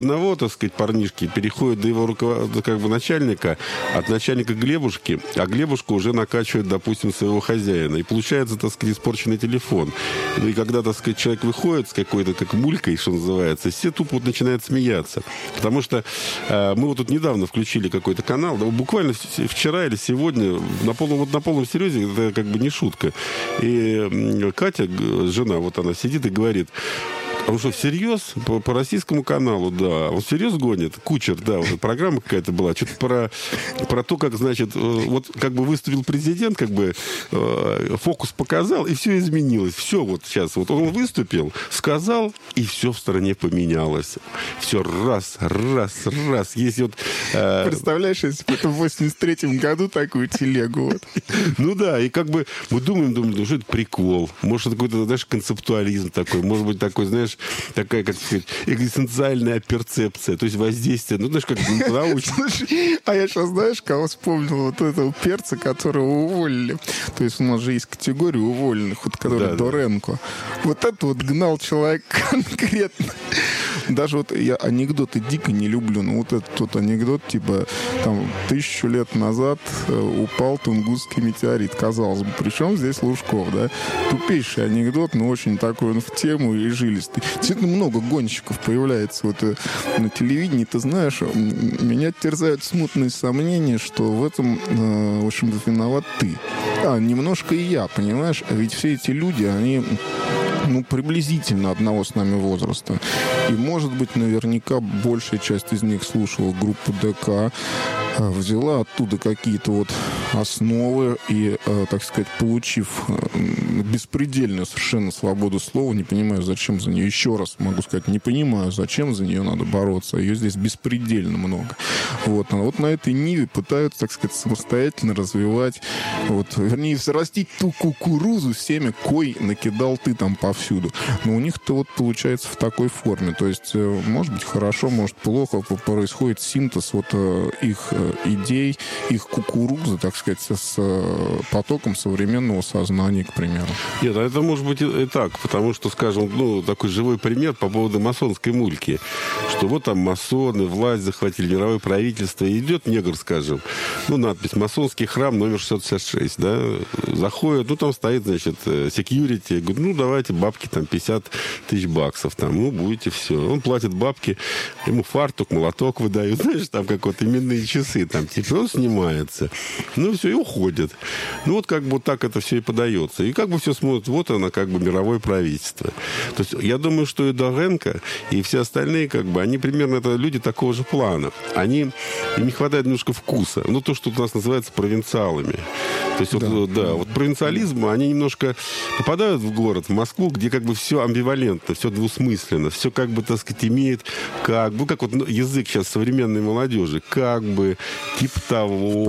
одного, так сказать, парнишки переходит до его как бы начальника, от начальника Глебушки, а Глебушка уже накачивает, допустим, своего хозяина. И получается, так сказать, испорченный телефон. Ну и когда, так сказать, человек выходит с какой-то, как мулькой, что называется, все тупо вот начинают смеяться. Потому что мы вот тут недавно включили какой-то канал, да, буквально вчера или сегодня, на полном серьезе, это как бы не шутка. И Катя, жена, вот она сидит и говорит: а он что, всерьез? По российскому каналу, да. Он всерьез гонит? Кучер, да. Вот программа какая-то была. Что-то про то, как, значит, вот как бы выступил президент, как бы фокус показал, и все изменилось. Все вот сейчас. Вот он выступил, сказал, и все в стране поменялось. Все раз. Если вот... Представляешь, если бы это в 83-м году такую телегу. Вот. Ну да, и как бы мы думаем, что это прикол. Может, это какой-то, знаешь, концептуализм такой. Может быть, такой, знаешь, такая, как сказать, экзистенциальная перцепция, то есть воздействие, ну, знаешь, как научно. Слушай, а я сейчас, знаешь, кого вспомнил? Вот этого перца, которого уволили. То есть у нас же есть категория уволенных, вот который Доренко. Вот это вот гнал человек конкретно. Даже вот я анекдоты дико не люблю, но вот этот вот анекдот, типа, там, 1000 лет назад упал Тунгусский метеорит, казалось бы. Причем здесь Лужков, да? Тупейший анекдот, но очень такой он в тему и жилистый. Действительно много гонщиков появляется вот на телевидении. Ты знаешь, меня терзают смутные сомнения, что в этом, в общем-то, виноват ты. Немножко и я, понимаешь? А ведь все эти люди, они... приблизительно одного с нами возраста. И, может быть, наверняка большая часть из них слушала группу ДК, взяла оттуда какие-то вот основы и, так сказать, получив беспредельную совершенно свободу слова, не понимаю, зачем за нее, еще раз могу сказать, не понимаю, зачем за нее надо бороться. Ее здесь беспредельно много. Вот. А вот на этой ниве пытаются, так сказать, самостоятельно развивать, вернее, взрастить ту кукурузу, семя кой накидал ты там повсюду. Но у них-то вот получается в такой форме. То есть, может быть, хорошо, может, плохо, происходит синтез вот их идей, их кукурузы, так сказать, с потоком современного сознания, к примеру. Нет, это может быть и так, потому что, скажем, такой живой пример по поводу масонской мульки, что вот там масоны, власть захватили, мировое правительство, и идет негр, скажем, надпись «Масонский храм номер 666», да, заходит, там стоит, значит, security, говорит, давайте бабки, там, 50 тысяч баксов, там, будете все. Он платит бабки, ему фартук, молоток выдают, знаешь, там, как вот именные часы, там, типа, он снимается, все, и уходит. Как бы вот так это все и подается. И как бы все смотрят, вот оно, как бы, мировое правительство. То есть, я думаю, что и Доренко, и все остальные, как бы, они примерно, это люди такого же плана. Им не хватает немножко вкуса. То, что у нас называется провинциалами. То есть, вот провинциализм, они немножко попадают в город, в Москву, где как бы все амбивалентно, все двусмысленно, все как бы, так сказать, имеет как вот язык сейчас современной молодежи, как бы, типа того.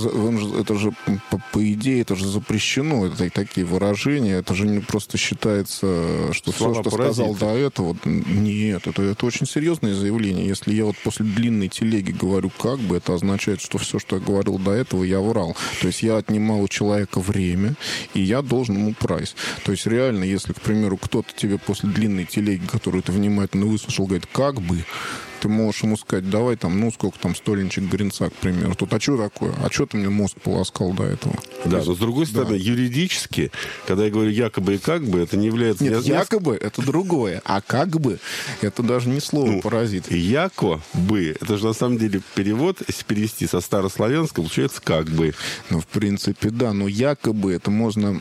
Это же, по идее, это же запрещено, это такие выражения, это же не просто считается, что все, что сказал до этого, нет, это очень серьезное заявление. Если я вот после длинной телеги говорю как бы, это означает, что все, что я говорил до этого, я врал. То есть я отнимал у человека время, и я должен ему прайс. То есть реально, если, к примеру, кто-то тебе после длинной телеги, которую ты внимательно выслушал, говорит, как бы, ты можешь ему сказать, давай там, сколько там, стольничек гринца, к примеру. Тут, а что такое? А что ты мне мозг полоскал до этого? Да, но с другой стороны, юридически, когда я говорю якобы и как бы, это не является... Нет, якобы это другое, а как бы это даже не слово паразит. Якобы, это же на самом деле перевод, если перевести со старославянского, получается как бы. В принципе, да, но якобы это можно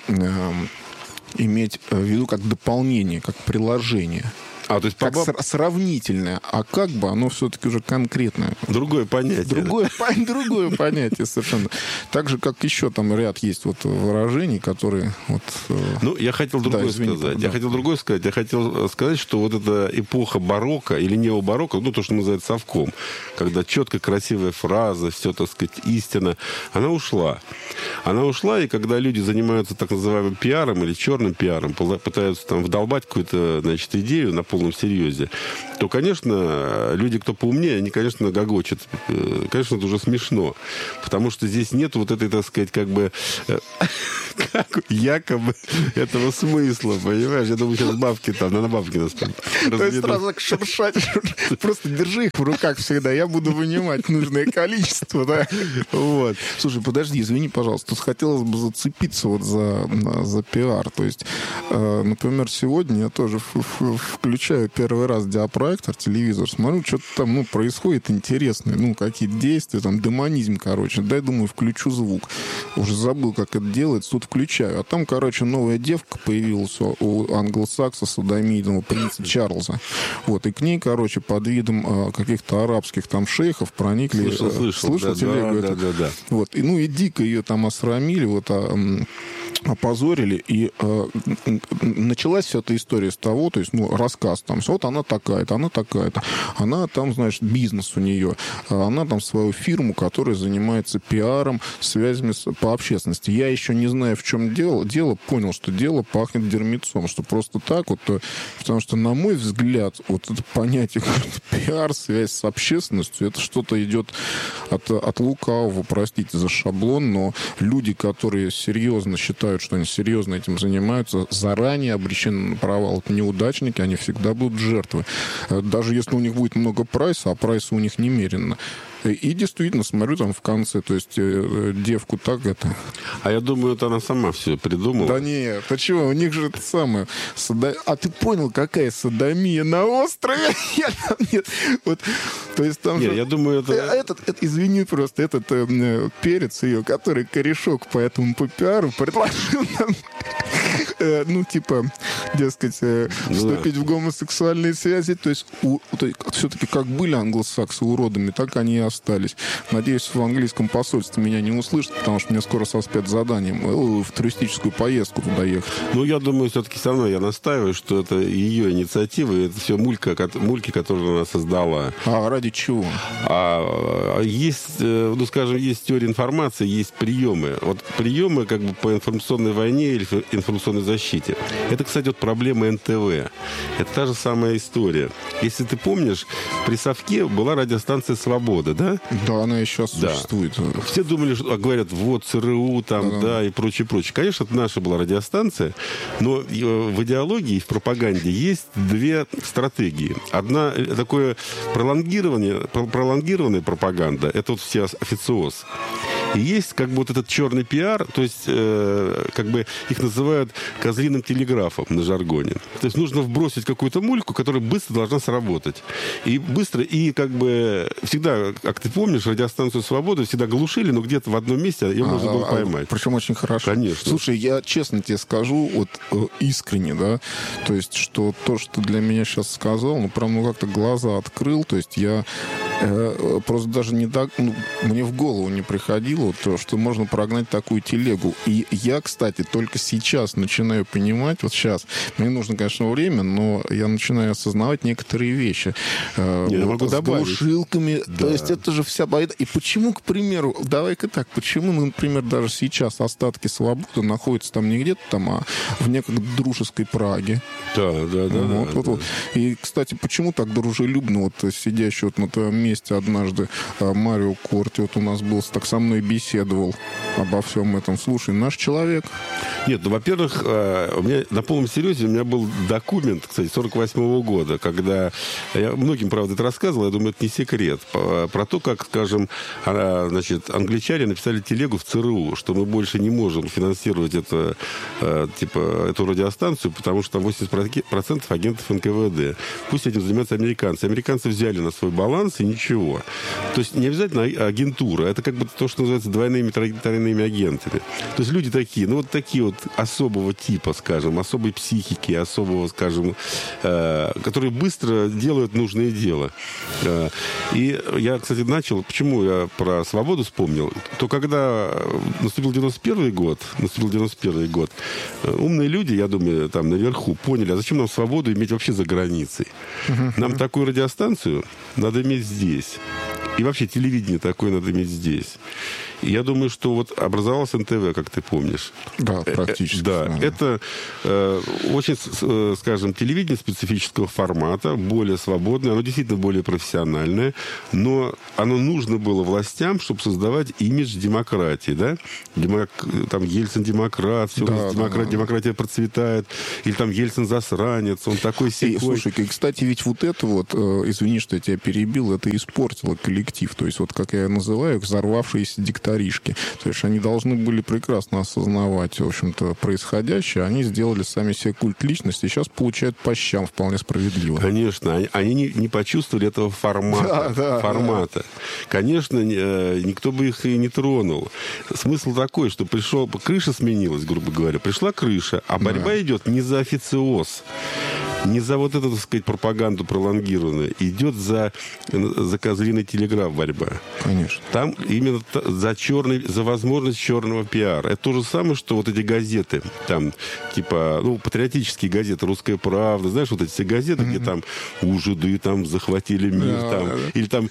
иметь в виду как дополнение, как приложение. То есть как сравнительное, а как бы оно все-таки уже конкретное. Другое понятие. Другое понятие совершенно. Так же, как еще там ряд есть выражений, которые... я хотел другое сказать. Я хотел сказать, что вот эта эпоха барокко или необарокко, то, что называется совком, когда четко красивая фраза, все, так сказать, истина, она ушла. И когда люди занимаются так называемым пиаром или черным пиаром, пытаются там вдолбать какую-то, значит, идею на полном полном серьезе, то, конечно, люди, кто поумнее, они, конечно, гогочат. Конечно, это уже смешно. Потому что здесь нет вот этой, так сказать, как бы якобы этого смысла, понимаешь? Я думаю, сейчас бабки там, на бабки нас разведут. То есть сразу так шуршать. Просто держи их в руках всегда, я буду вынимать нужное количество, да? Вот. Слушай, подожди, извини, пожалуйста, тут хотелось бы зацепиться вот за пиар. То есть, например, сегодня я тоже включаю первый раз диапроектор, телевизор, смотрю, что-то там, происходит интересное, какие-то действия, там, демонизм, короче. Дай, думаю, включу звук. Уже забыл, как это делается, тут включаю. А там, короче, новая девка появилась у англосакса садомийного принца Чарльза. Вот, и к ней, короче, под видом каких-то арабских там шейхов проникли... Слышал телегу? Да. Вот, и дико ее там осрамили, опозорили, и началась вся эта история с того, то есть, рассказ там, вот она такая-то, она там, значит, бизнес у нее, она там свою фирму, которая занимается пиаром, связями по общественности. Я еще не знаю, в чем дело, понял, что дело пахнет дерьмецом, что просто так вот, потому что, на мой взгляд, вот это понятие пиар, связь с общественностью, это что-то идет от лукавого, простите за шаблон, но люди, которые серьезно считают, что они серьезно этим занимаются, заранее обречены на провал. Это неудачники, они всегда будут жертвы. Даже если у них будет много прайса, а прайса у них немерено. И действительно, смотрю там в конце, то есть девку так это... А я думаю, это она сама все придумала. Да нет, а чего, у них же это самое... А ты понял, какая содомия на острове? Нет, вот, то есть там нет, же... я думаю, это... Извини просто, этот перец ее, который корешок по этому пиару предложил нам... дескать, вступить в гомосексуальные связи. То есть все-таки как были англосаксы уродами, так они и остались. Надеюсь, в английском посольстве меня не услышат, потому что мне скоро со спецзаданием в туристическую поездку туда ехать. Я думаю, все-таки со мной я настаиваю, что это ее инициатива, и это все мульки, которые она создала. А ради чего? Есть, скажем, есть теория информации, есть приемы. Вот приемы как бы по информационной войне или информационной защите. Это, кстати, проблема НТВ. Это та же самая история. Если ты помнишь, при Совке была радиостанция «Свобода», да? Да, она и сейчас существует. Все думали, что говорят, вот ЦРУ там, да, и прочее. Конечно, это наша была радиостанция, но в идеологии и в пропаганде есть две стратегии. Одна такое пролонгированная пропаганда, это вот все официоз. И есть как бы вот этот черный пиар, то есть как бы их называют козлиным телеграфом на жаргоне. То есть нужно вбросить какую-то мульку, которая быстро должна сработать. И быстро, и как бы всегда, как ты помнишь, радиостанцию «Свобода» всегда глушили, но где-то в одном месте ее можно было поймать. Причем очень хорошо. Конечно. Слушай, я честно тебе скажу, искренне, да, то есть, что то, что для меня сейчас сказал, прям как-то глаза открыл, то есть я просто даже не так, мне в голову не приходило то, что можно прогнать такую телегу. И я, кстати, только сейчас начинаю понимать, вот сейчас, мне нужно, конечно, время, но я начинаю осознавать некоторые вещи. С глушилками, да. То есть это же вся байда. И почему, к примеру, давай-ка так, почему, например, даже сейчас остатки «Свободы» находятся там не где-то там, а в некой дружеской Праге. Да. Вот. И, кстати, почему так дружелюбно сидящий на твоем месте однажды Марио Корти у нас был, так со мной беседовал обо всем этом. Слушай, наш человек. Нет, во-первых, у меня на полном серьезе у меня был документ, кстати, 48-го года, когда я многим, правда, это рассказывал, я думаю, это не секрет, про то, как, скажем, англичане написали телегу в ЦРУ, что мы больше не можем финансировать эту радиостанцию, потому что 80% агентов НКВД. Пусть этим занимаются американцы. Американцы взяли на свой баланс и ничего. То есть не обязательно агентура. Это как бы то, что называется двойными, тройными агентами. То есть люди такие, такие особого типа, скажем, особой психики, особого, скажем, которые быстро делают нужное дело. И я, кстати, почему я про «Свободу» вспомнил, то когда наступил 91 год, умные люди, я думаю, там наверху поняли, а зачем нам «Свободу» иметь вообще за границей? Нам такую радиостанцию надо иметь здесь. И вообще телевидение такое надо иметь здесь. я думаю, что вот образовалась НТВ, как ты помнишь. Да, практически. Да, это очень, скажем, телевидение специфического формата, более свободное, оно действительно более профессиональное, но оно нужно было властям, чтобы создавать имидж демократии, да? Там Ельцин демократ, все, да, демократия процветает, или там Ельцин засранец, он такой сякой. Слушай, кстати, ведь вот это вот, извини, что я тебя перебил, это испортило коллектив. То есть, вот как я называю их, взорвавшиеся дикторишки. То есть, они должны были прекрасно осознавать, в общем-то, происходящее. Они сделали сами себе культ личности и сейчас получают по щам вполне справедливо. Конечно, они не почувствовали этого формата. Да. Конечно, никто бы их и не тронул. Смысл такой, что крыша сменилась, грубо говоря. Пришла крыша, а борьба идет не за официоз, не за вот эту, так сказать, пропаганду пролонгированную. Идет за козлиный телеграф борьба. Конечно. Там именно за возможность черного пиара. Это то же самое, что вот эти газеты, там, типа, патриотические газеты, «Русская правда», знаешь, вот эти все газеты, где там ужиды, там, захватили мир, там, или там,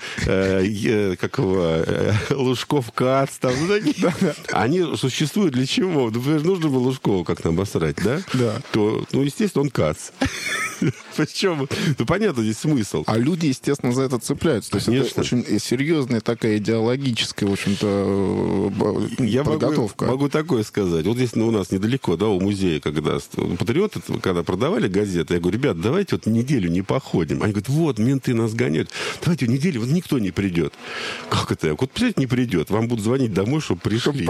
Лужков Кац, там, они существуют для чего? Например, нужно было Лужкова как-то обосрать, да? Да. То, естественно, он Кац. Причем, понятно, здесь смысл. А люди, естественно, за это цепляются. То есть это очень серьезная такая идеологическая, в общем-то, подготовка. Я могу такое сказать. Вот здесь у нас недалеко, да, у музея, когда патриоты, когда продавали газеты, я говорю, ребят, давайте вот неделю не походим. Они говорят, вот, менты нас гоняют. Давайте неделю, вот никто не придет. Как это? Вот, представляете, не придет. Вам будут звонить домой, чтобы пришли.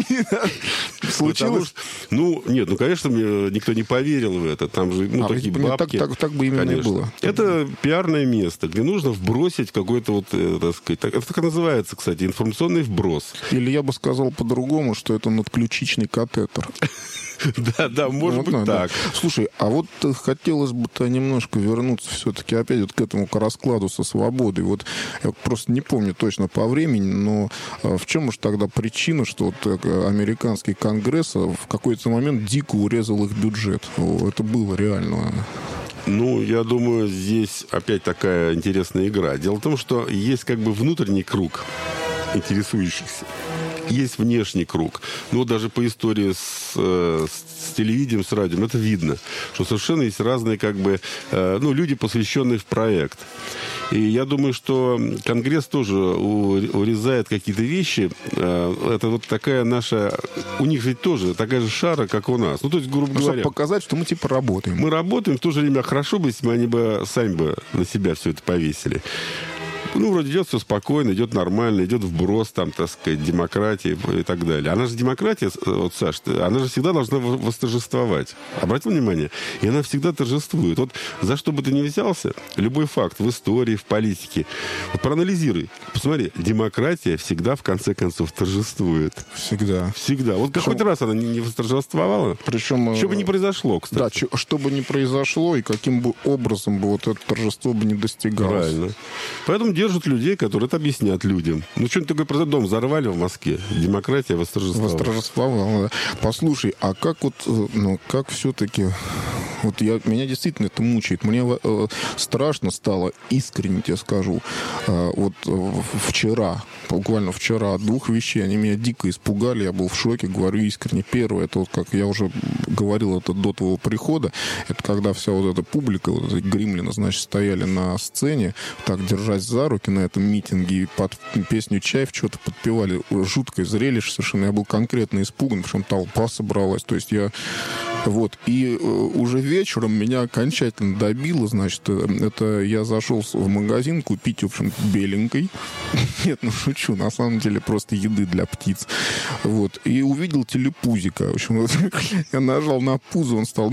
Случилось? Нет, конечно, мне никто не поверил в это. Там же, такие бабки. Так бы именно и было. Это пиарное место, где нужно вбросить какой-то вот, так сказать, это так называется, кстати, информационный вброс. Или я бы сказал по-другому, что это надключичный катетер. Да, может быть так. Слушай, а вот хотелось бы-то немножко вернуться все-таки опять вот к этому раскладу со свободой. Вот я просто не помню точно по времени, но в чем уж тогда причина, что вот американский конгресс в какой-то момент дико урезал их бюджет? Это было реально. Я думаю, здесь опять такая интересная игра. Дело в том, что есть как бы внутренний круг интересующихся. Есть внешний круг. Даже по истории с телевидением, с радио, это видно, что совершенно есть разные как бы, люди, посвященные в проект. И я думаю, что Конгресс тоже урезает какие-то вещи. Это вот такая наша... У них ведь тоже такая же шара, как у нас. То есть, грубо говоря... Чтобы показать, что мы типа работаем. Мы работаем, в то же время хорошо бы, если бы они сами бы на себя все это повесили. Вроде идет все спокойно, идет нормально, идет вброс, там, так сказать, демократии и так далее. Она же демократия, вот, Саш, она же всегда должна восторжествовать. Обратил внимание? И она всегда торжествует. Вот за что бы ты ни взялся, любой факт в истории, в политике, вот проанализируй. Посмотри, демократия всегда, в конце концов, торжествует. Всегда. Всегда. Вот какой-то раз она не восторжествовала. Причем... Что бы ни произошло, кстати. Да, что бы ни произошло, и каким бы образом бы вот это торжество бы не достигалось. Правильно. Поэтому держат людей, которые это объяснят людям. Что-нибудь такое про дом взорвали в Москве. Демократия восторжествовала. Да. Послушай, а как вот, как все-таки... Вот меня действительно это мучает. Мне страшно стало, искренне тебе скажу. Вот вчера, буквально вчера, от двух вещей. Они меня дико испугали, я был в шоке, говорю искренне. Первое, это вот, как я уже говорил, это до твоего прихода, это когда вся вот эта публика, вот эти гримлины, значит, стояли на сцене, так, держась за руки на этом митинге, и под песню «Чайф» что-то подпевали. Жуткое зрелище совершенно. Я был конкретно испуган, причем толпа собралась. То есть я... Вот. И уже вечером меня окончательно добило, значит, это я зашел в магазин купить, в общем, беленькой. Нет, шучу, на самом деле просто еды для птиц. Вот. И увидел телепузика. В общем, вот, я нажал на пузо, он стал,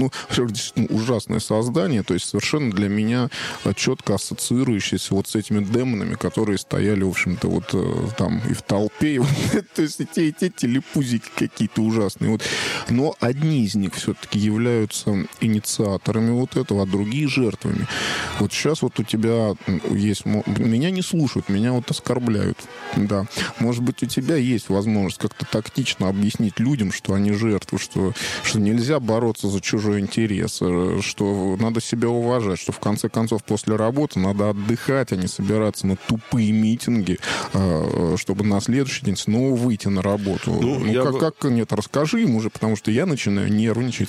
ужасное создание, то есть совершенно для меня четко ассоциирующееся вот с этими демонами, которые стояли, в общем-то, вот там и в толпе. И вот, то есть те телепузики какие-то ужасные. Вот. Но одни из них все-таки раз-таки являются инициаторами вот этого, а другие жертвами. Вот сейчас вот у тебя есть... Меня не слушают, меня вот оскорбляют. Да. Может быть, у тебя есть возможность как-то тактично объяснить людям, что они жертвы, что нельзя бороться за чужой интерес, что надо себя уважать, что в конце концов после работы надо отдыхать, а не собираться на тупые митинги, чтобы на следующий день снова выйти на работу. Как нет, расскажи им уже, потому что я начинаю нервничать.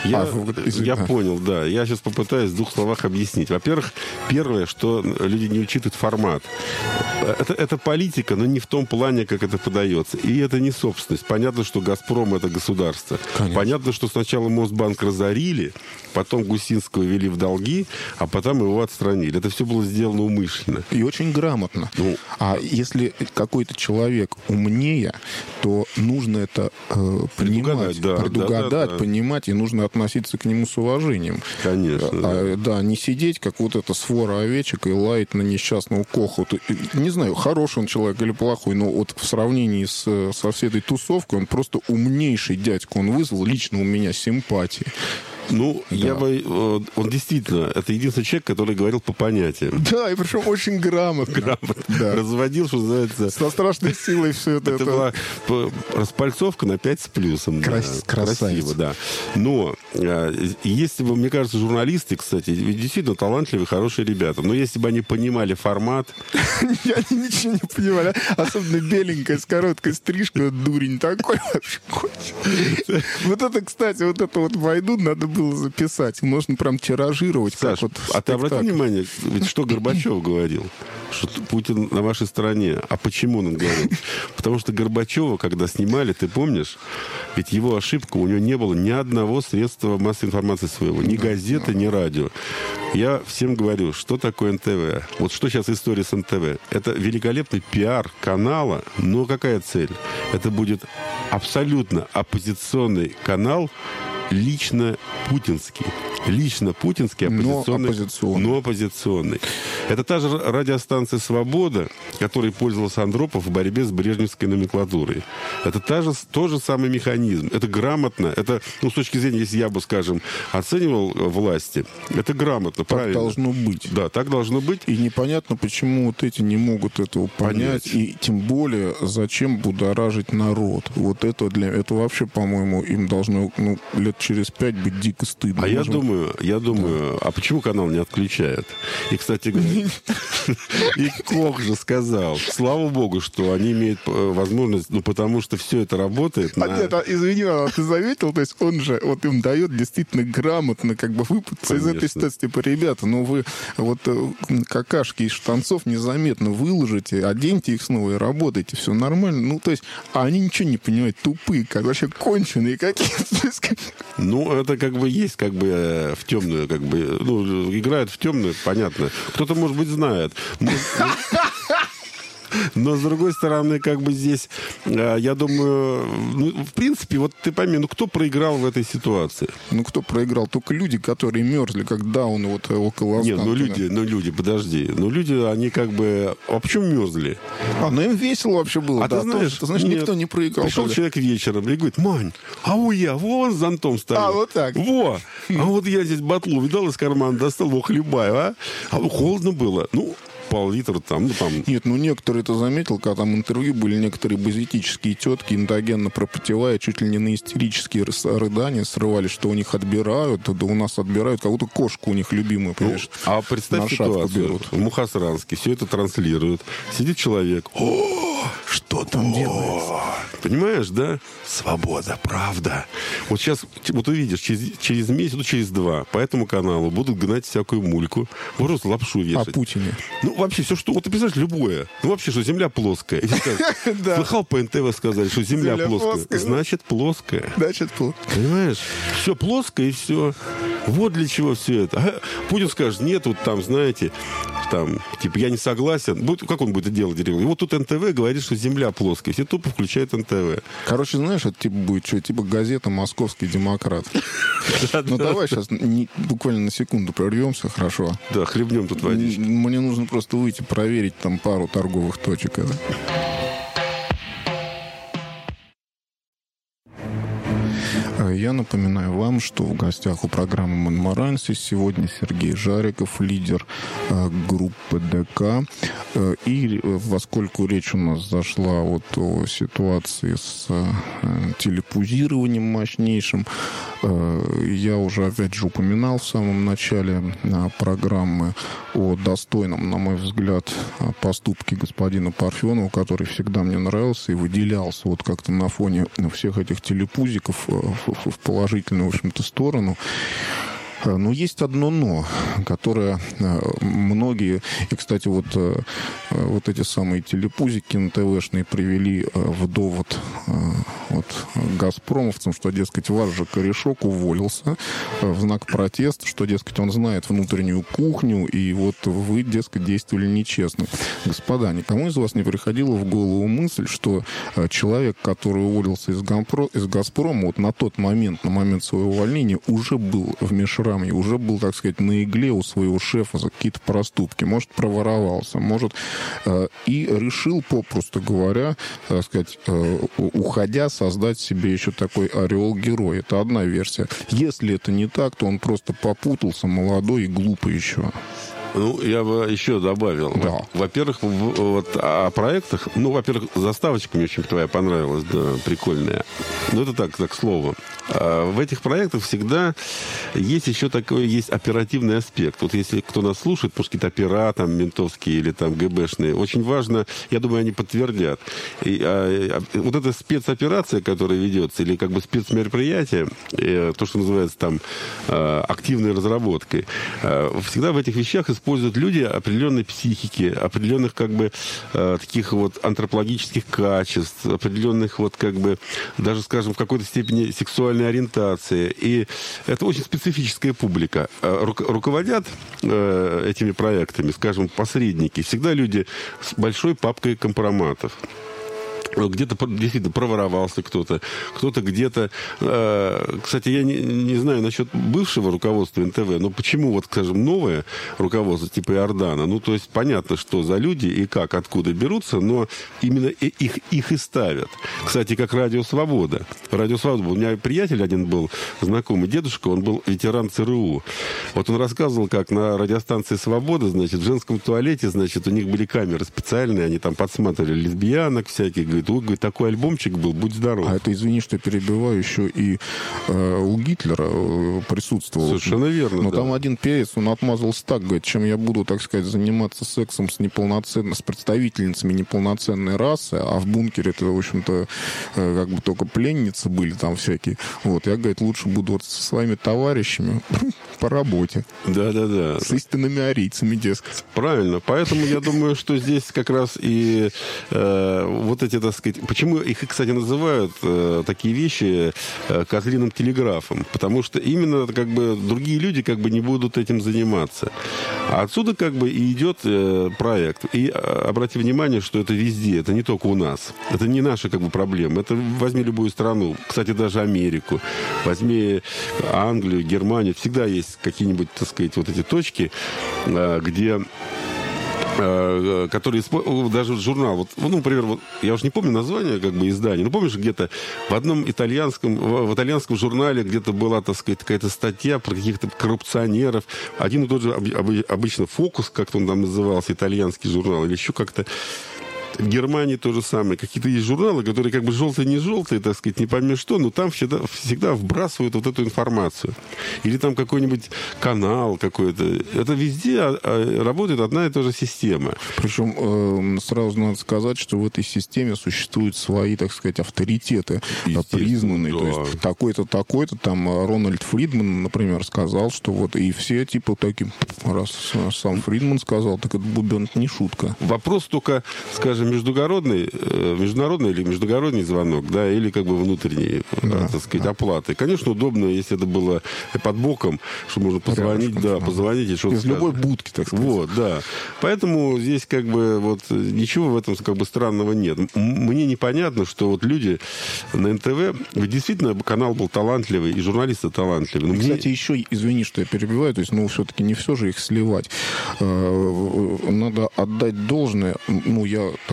Я понял, да. Я сейчас попытаюсь в двух словах объяснить. Во-первых, первое, что люди не учитывают формат. Это политика, но не в том плане, как это подается. И это не собственность. Понятно, что «Газпром» — это государство. Конечно. Понятно, что сначала Мосбанк разорили, потом Гусинского ввели в долги, а потом его отстранили. Это все было сделано умышленно. И очень грамотно. А если какой-то человек умнее, то нужно это понимать, предугадать, понимать, и нужно относиться к нему с уважением. Конечно. Да, не сидеть, как вот эта свора овечек, и лаять на несчастного Коху. Не знаю, хороший он человек или плохой, но вот в сравнении со всей этой тусовкой он просто умнейший дядька. Он вызвал лично у меня симпатии. Ну, да. Он действительно, это единственный человек, который говорил по понятиям. Да, и причем очень грамотно. Да. Разводил, что называется. Со страшной силой все это. Это была распальцовка на 5 с плюсом. Красиво, да. Но если бы, мне кажется, журналисты, кстати, действительно талантливые, хорошие ребята, но если бы они понимали формат... Они ничего не понимали. Особенно беленькая, с короткой стрижкой, дурень такой вообще. Вот это, кстати, вот войду, надо было записать. Можно прям тиражировать. Саш, а ты обрати внимание, ведь что Горбачев говорил? Что Путин на вашей стороне. А почему он говорил? Потому что Горбачева, когда снимали, ты помнишь, ведь его ошибка, у него не было ни одного средства массовой информации своего. Ни газеты, ни радио. Я всем говорю, что такое НТВ. Вот что сейчас история с НТВ. Это великолепный пиар канала, но какая цель? Это будет абсолютно оппозиционный канал, лично путинский. Лично путинский, оппозиционный. Но оппозиционный. Это та же радиостанция «Свобода», которой пользовался Андропов в борьбе с брежневской номенклатурой. Это тот же самый механизм. Это грамотно. Это, с точки зрения, если я бы, скажем, оценивал власти, это грамотно, так правильно. Так должно быть. Да, так должно быть. И непонятно, почему вот эти не могут этого понять. И тем более, зачем будоражить народ. Вот это вообще, по-моему, им должно лет через 5 быть дико стыдно. А я думаю, а почему канал не отключают? И, кстати говоря, и Кох же сказал, слава богу, что они имеют возможность, потому что все это работает. Извини, ты заметил, то есть он же им дает действительно грамотно выпутаться из этой ситуации. Типа, ребята, вы какашки из штанцов незаметно выложите, оденьте их снова и работайте, все нормально. То есть, они ничего не понимают, тупые, вообще конченые какие-то. Это есть в темную, играют в темную, понятно. Кто-то, может быть, знает. Но, с другой стороны, здесь, я думаю, в принципе, ты пойми, кто проиграл в этой ситуации? Кто проиграл? Только люди, которые мерзли, как дауны около Останкина. Люди, подожди. Люди, они А почему мерзли? Им весело вообще было. А ты знаешь, никто не проиграл. Пришел человек вечером и говорит, Мань, вон с зонтом стою. Вот так. А вот я здесь батлу видал из кармана, достал его, хлебаю, а холодно было. Пол-литра там. Нет, некоторые это заметил, когда там интервью были, некоторые базитические тетки, эндогенно пропотевая, чуть ли не на истерические рыдания срывали, что у них отбирают, да у нас отбирают, как будто кошку у них любимую, понимаешь? А представь ситуацию. Берут. В Мухосранске все это транслируют. Сидит человек. Что там делается? Понимаешь, да? Свобода, правда. Вот сейчас, увидишь, через месяц, через 2 по этому каналу будут гнать всякую мульку. Просто лапшу вешать. О Путине. Вообще все, что... ты представляешь, любое. Вообще, что Земля плоская. Слыхал, по НТВ сказали, что Земля плоская. Значит, плоская. Понимаешь? Все плоское и все. Вот для чего все это. А Путин скажет, нет, знаете... я не согласен. Как он будет это делать? И вот тут НТВ говорит, что Земля плоская. Все тупо включают НТВ. Короче, знаешь, это будет что? Газета «Московский демократ». Давай сейчас буквально на секунду прервемся, хорошо? Да, хлебнем тут водички. Мне нужно просто выйти, проверить пару торговых точек. Я Я напоминаю вам, что в гостях у программы «Монмаранси» сегодня Сергей Жариков, лидер группы ДК. И поскольку речь у нас зашла вот о ситуации с телепузированием мощнейшим, я уже опять же упоминал в самом начале программы о достойном, на мой взгляд, поступке господина Парфенова, который всегда мне нравился и выделялся вот как-то на фоне всех этих телепузиков в положительную, в общем-то, сторону. Но есть одно «но», которое многие... И, кстати, вот эти самые телепузики НТВшные привели в довод вот газпромовцам, что, дескать, ваш же корешок уволился в знак протеста, что, дескать, он знает внутреннюю кухню, и вот вы, дескать, действовали нечестно. Господа, никому из вас не приходила в голову мысль, что человек, который уволился из «Газпрома», вот на тот момент, на момент своего увольнения, уже был в межраме, уже был, так сказать, на игле у своего шефа за какие-то проступки, может, проворовался, может, и решил, попросту говоря, так сказать, уходя, создать себе еще такой ореол героя. Это одна версия. Если это не так, то он просто попутался, молодой и глупый еще. Ну, я бы еще добавил. Да. Во-первых, вот о проектах. Ну, во-первых, заставочка мне очень твоя понравилась, да, прикольная. Ну, это так, к слову. В этих проектах всегда есть еще такой, есть оперативный аспект. Вот если кто нас слушает, может, какие-то опера, там, ментовские или там ГБшные, очень важно, я думаю, они подтвердят. Вот эта спецоперация, которая ведется, или как бы спецмероприятие, то, что называется там активной разработкой, всегда в этих вещах используют люди определенной психики, определенных как бы таких вот антропологических качеств, определенных вот как бы даже, скажем, в какой-то степени сексуальной ориентации. И это очень специфическая публика. Руководят этими проектами, скажем, посредники, всегда люди с большой папкой компроматов. Где-то действительно проворовался кто-то где-то... Кстати, я не знаю насчет бывшего руководства НТВ, но почему, вот, скажем, новое руководство типа Иордана, ну, то есть понятно, что за люди и как, откуда берутся, но именно их и ставят. Кстати, как «Радио Свобода». «Радио Свобода». У меня приятель один был, знакомый дедушка, он был ветеран ЦРУ. Вот он рассказывал, как на радиостанции «Свобода», значит, в женском туалете, значит, у них были камеры специальные, они там подсматривали лесбиянок всяких, говорит, такой альбомчик был, будь здоров. А это, извини, что я перебиваю, еще и у Гитлера присутствовал. Совершенно верно, но да. Там один певец, он отмазался так, говорит, чем я буду, так сказать, заниматься сексом с представительницами неполноценной расы, а в бункере это, в общем-то, как бы только пленницы были там всякие. Вот, я, говорит, лучше буду вот со своими товарищами по работе. Да-да-да. С истинными арийцами, дескать. Правильно. Поэтому я думаю, что здесь как раз и вот эти, так сказать... Почему их, кстати, называют такие вещи козлиным телеграфом? Потому что именно как бы другие люди как бы не будут этим заниматься. А отсюда как бы и идет проект. И обрати внимание, что это везде. Это не только у нас. Это не наши как бы проблемы. Это возьми любую страну. Кстати, даже Америку. Возьми Англию, Германию. Всегда есть какие-нибудь, так сказать, вот эти точки, где... которые даже журнал, вот, ну, например, вот, я уже не помню название как бы издания, но помнишь, где-то в одном итальянском журнале где-то была, так сказать, какая-то статья про каких-то коррупционеров, один и тот же обычно «Фокус», как-то он там назывался, итальянский журнал, или еще как-то. В Германии то же самое. Какие-то есть журналы, которые как бы желтые-не желтые, так сказать, не пойми что, но там всегда вбрасывают вот эту информацию. Или там какой-нибудь канал какой-то. Это везде работает одна и та же система. Причем сразу надо сказать, что в этой системе существуют свои, так сказать, авторитеты признанные. Да. То есть такой-то, там Рональд Фридман, например, сказал, что вот и все типа таким, раз сам Фридман сказал, так это бубен не шутка. Вопрос только, скажем, международный или междугородний звонок, да, или как бы внутренние, да, так сказать, оплаты. Конечно, удобно, если это было под боком, что можно позвонить, позвонить и что-то из любой будки, так сказать. Вот, да. Поэтому здесь как бы вот ничего в этом как бы странного нет. Мне непонятно, что вот люди на НТВ, ведь действительно канал был талантливый, и журналисты талантливые. Но кстати, еще, извини, что я перебиваю, то есть, все-таки не все же их сливать. Надо отдать должное, я, так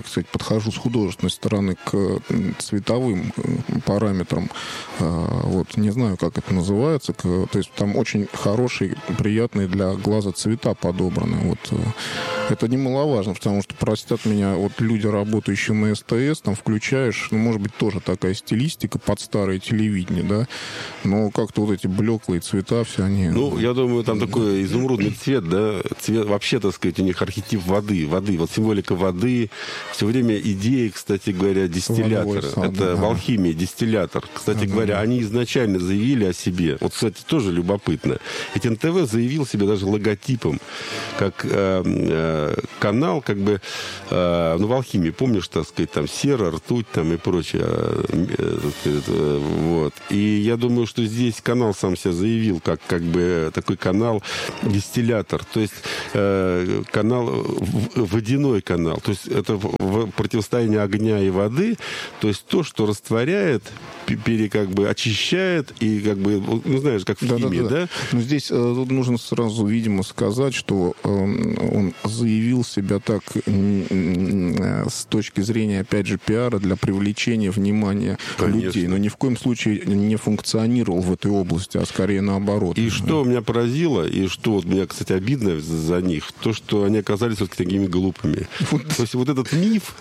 так сказать, подхожу с художественной стороны к цветовым параметрам. Вот, не знаю, как это называется. То есть там очень хорошие, приятные для глаза цвета подобраны. Вот. Это немаловажно, потому что, простят меня, вот люди, работающие на СТС, там включаешь, ну, может быть, тоже такая стилистика под старое телевидение, да, но как-то вот эти блеклые цвета все они... Ну, я думаю, там такой изумрудный цвет, да, цвет, вообще, так сказать, у них архетип воды, вот символика воды, все время идеи, кстати говоря, дистиллятора. Это в алхимии дистиллятор. Кстати говоря, они изначально заявили о себе. Вот, кстати, тоже любопытно. Ведь НТВ заявил себя даже логотипом, как канал, как бы, ну, в алхимии, помнишь, так сказать, там сера, ртуть, там и прочее. Вот. И я думаю, что здесь канал сам себя заявил, как бы такой канал-дистиллятор. То есть канал, водяной канал. То есть это противостояние огня и воды. То есть то, что растворяет, как бы очищает и как бы, ну, знаешь, как в химии, да? Но здесь тут нужно сразу, видимо, сказать, что он заявил себя так с точки зрения, опять же, пиара для привлечения внимания людей, но ни в коем случае не функционировал в этой области, а скорее наоборот. И что меня поразило, и что вот меня, кстати, обидно за них, то, что они оказались вот такими глупыми. То есть вот этот миф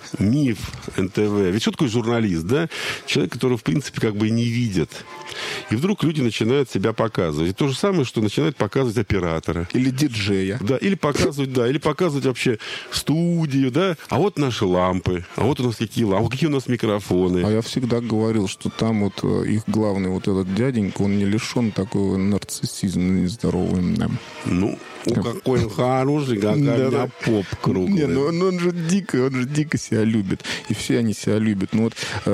НТВ, ведь что такое журналист, да? Человек, который, в принципе, как бы не видит. И вдруг люди начинают себя показывать. И то же самое, что начинают показывать оператора. Или диджея. Да, или показывать вообще студию, да. А вот наши лампы, а вот у нас какие лампы, какие у нас микрофоны. А я всегда говорил, что там вот их главный вот этот дяденька, он не лишен такого нарциссизма нездорового. Ну, какой он хороший, как у меня поп круглый. Не, ну он же дико себя любит. И все они себя любят. Ну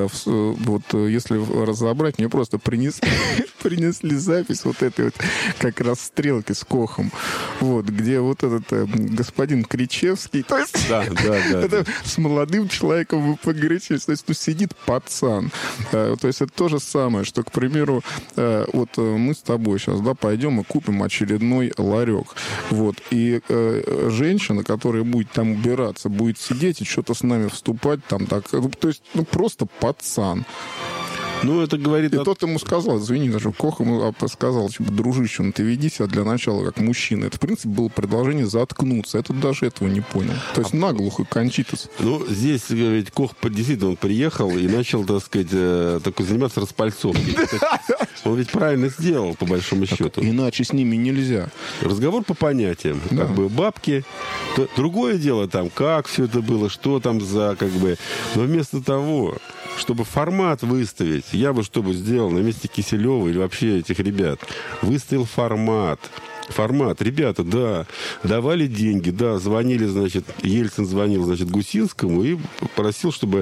вот если разобрать, мне просто принесли запись вот этой вот как раз стрелки с Кохом. Вот, где вот этот господин Кричевский, то есть это с молодым человеком в Кричевском, то есть ну, сидит пацан. То есть это то же самое, что, к примеру, вот мы с тобой сейчас, да, пойдем и купим очередной ларек. Вот. И женщина, которая будет там убираться, будет сидеть и что-то с нами вступать там так. То есть, ну, просто пацан. Ну, это говорит... И тот ему сказал, извини, даже Кох ему сказал, типа, дружище, ну ты веди себя для начала как мужчина. Это, в принципе, было предложение заткнуться. Этот даже этого не понял. То есть наглухо кончитус. Ну, здесь ведь Кох действительно он приехал и начал, так сказать, заниматься распальцовкой. Он ведь правильно сделал, по большому счету. Иначе с ними нельзя. Разговор по понятиям. Да. Как бы бабки. Другое дело там, как все это было, что там за, как бы... Но вместо того, чтобы формат выставить, я бы что бы сделал на месте Киселева или вообще этих ребят? Выставил формат. Ребята, да, давали деньги, да, звонили, значит, Ельцин звонил, значит, Гусинскому и просил, чтобы...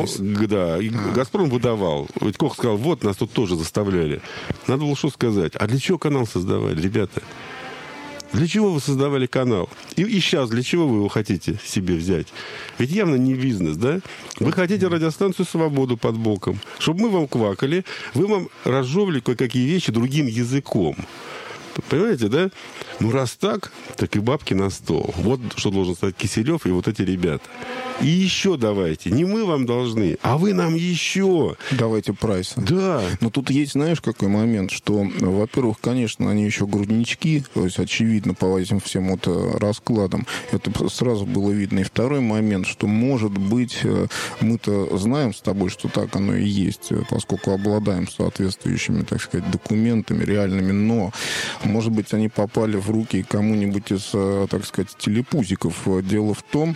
«Газпром» выдавал. Ведь Кох сказал, вот, нас тут тоже заставляли. Надо было что сказать. А для чего канал создавали, ребята? Для чего вы создавали канал? И сейчас для чего вы его хотите себе взять? Ведь явно не бизнес, да? Вы хотите радиостанцию «Свободу» под боком. Чтобы мы вам квакали, вы вам разжевывали кое-какие вещи другим языком. Понимаете, да? Ну, раз так и бабки на стол. Вот что должен стать Киселев и вот эти ребята. И еще давайте. Не мы вам должны, а вы нам еще. Давайте прайс. Да. Но тут есть, знаешь, какой момент, что, во-первых, конечно, они еще груднички, то есть, очевидно, по этим всем вот раскладам. Это сразу было видно. И второй момент, что, может быть, мы-то знаем с тобой, что так оно и есть, поскольку обладаем соответствующими, так сказать, документами реальными, но, может быть, они попали в руки кому-нибудь из, так сказать, телепузиков. Дело в том,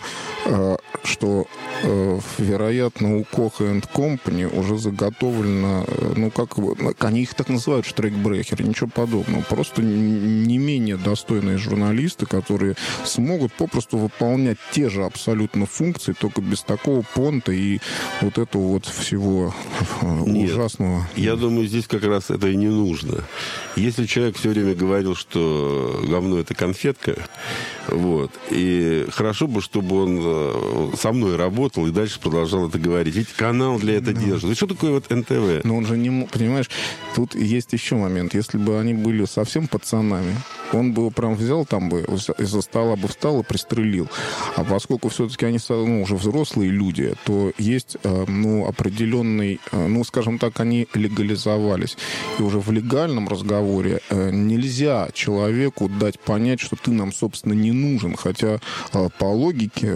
что, вероятно, у Koch & Company уже заготовлено, ну, как они их так называют, штрейкбрехеры, ничего подобного. Просто не менее достойные журналисты, которые смогут попросту выполнять те же абсолютно функции, только без такого понта и вот этого вот всего ужасного. Я думаю, здесь как раз это и не нужно. Если человек все время говорил, что говно — это конфетка, вот, и хорошо бы, чтобы он со мной работал и дальше продолжал это говорить. Ведь канал для этого держит. И что такое вот НТВ? Но он же не... Понимаешь, тут есть еще момент. Если бы они были совсем пацанами, он бы прям взял там бы, из-за стола бы встал и пристрелил. А поскольку все-таки они уже взрослые люди, то есть определенный, скажем так, они легализовались. И уже в легальном разговоре нельзя человеку дать понять, что ты нам, собственно, не нужен. Хотя по логике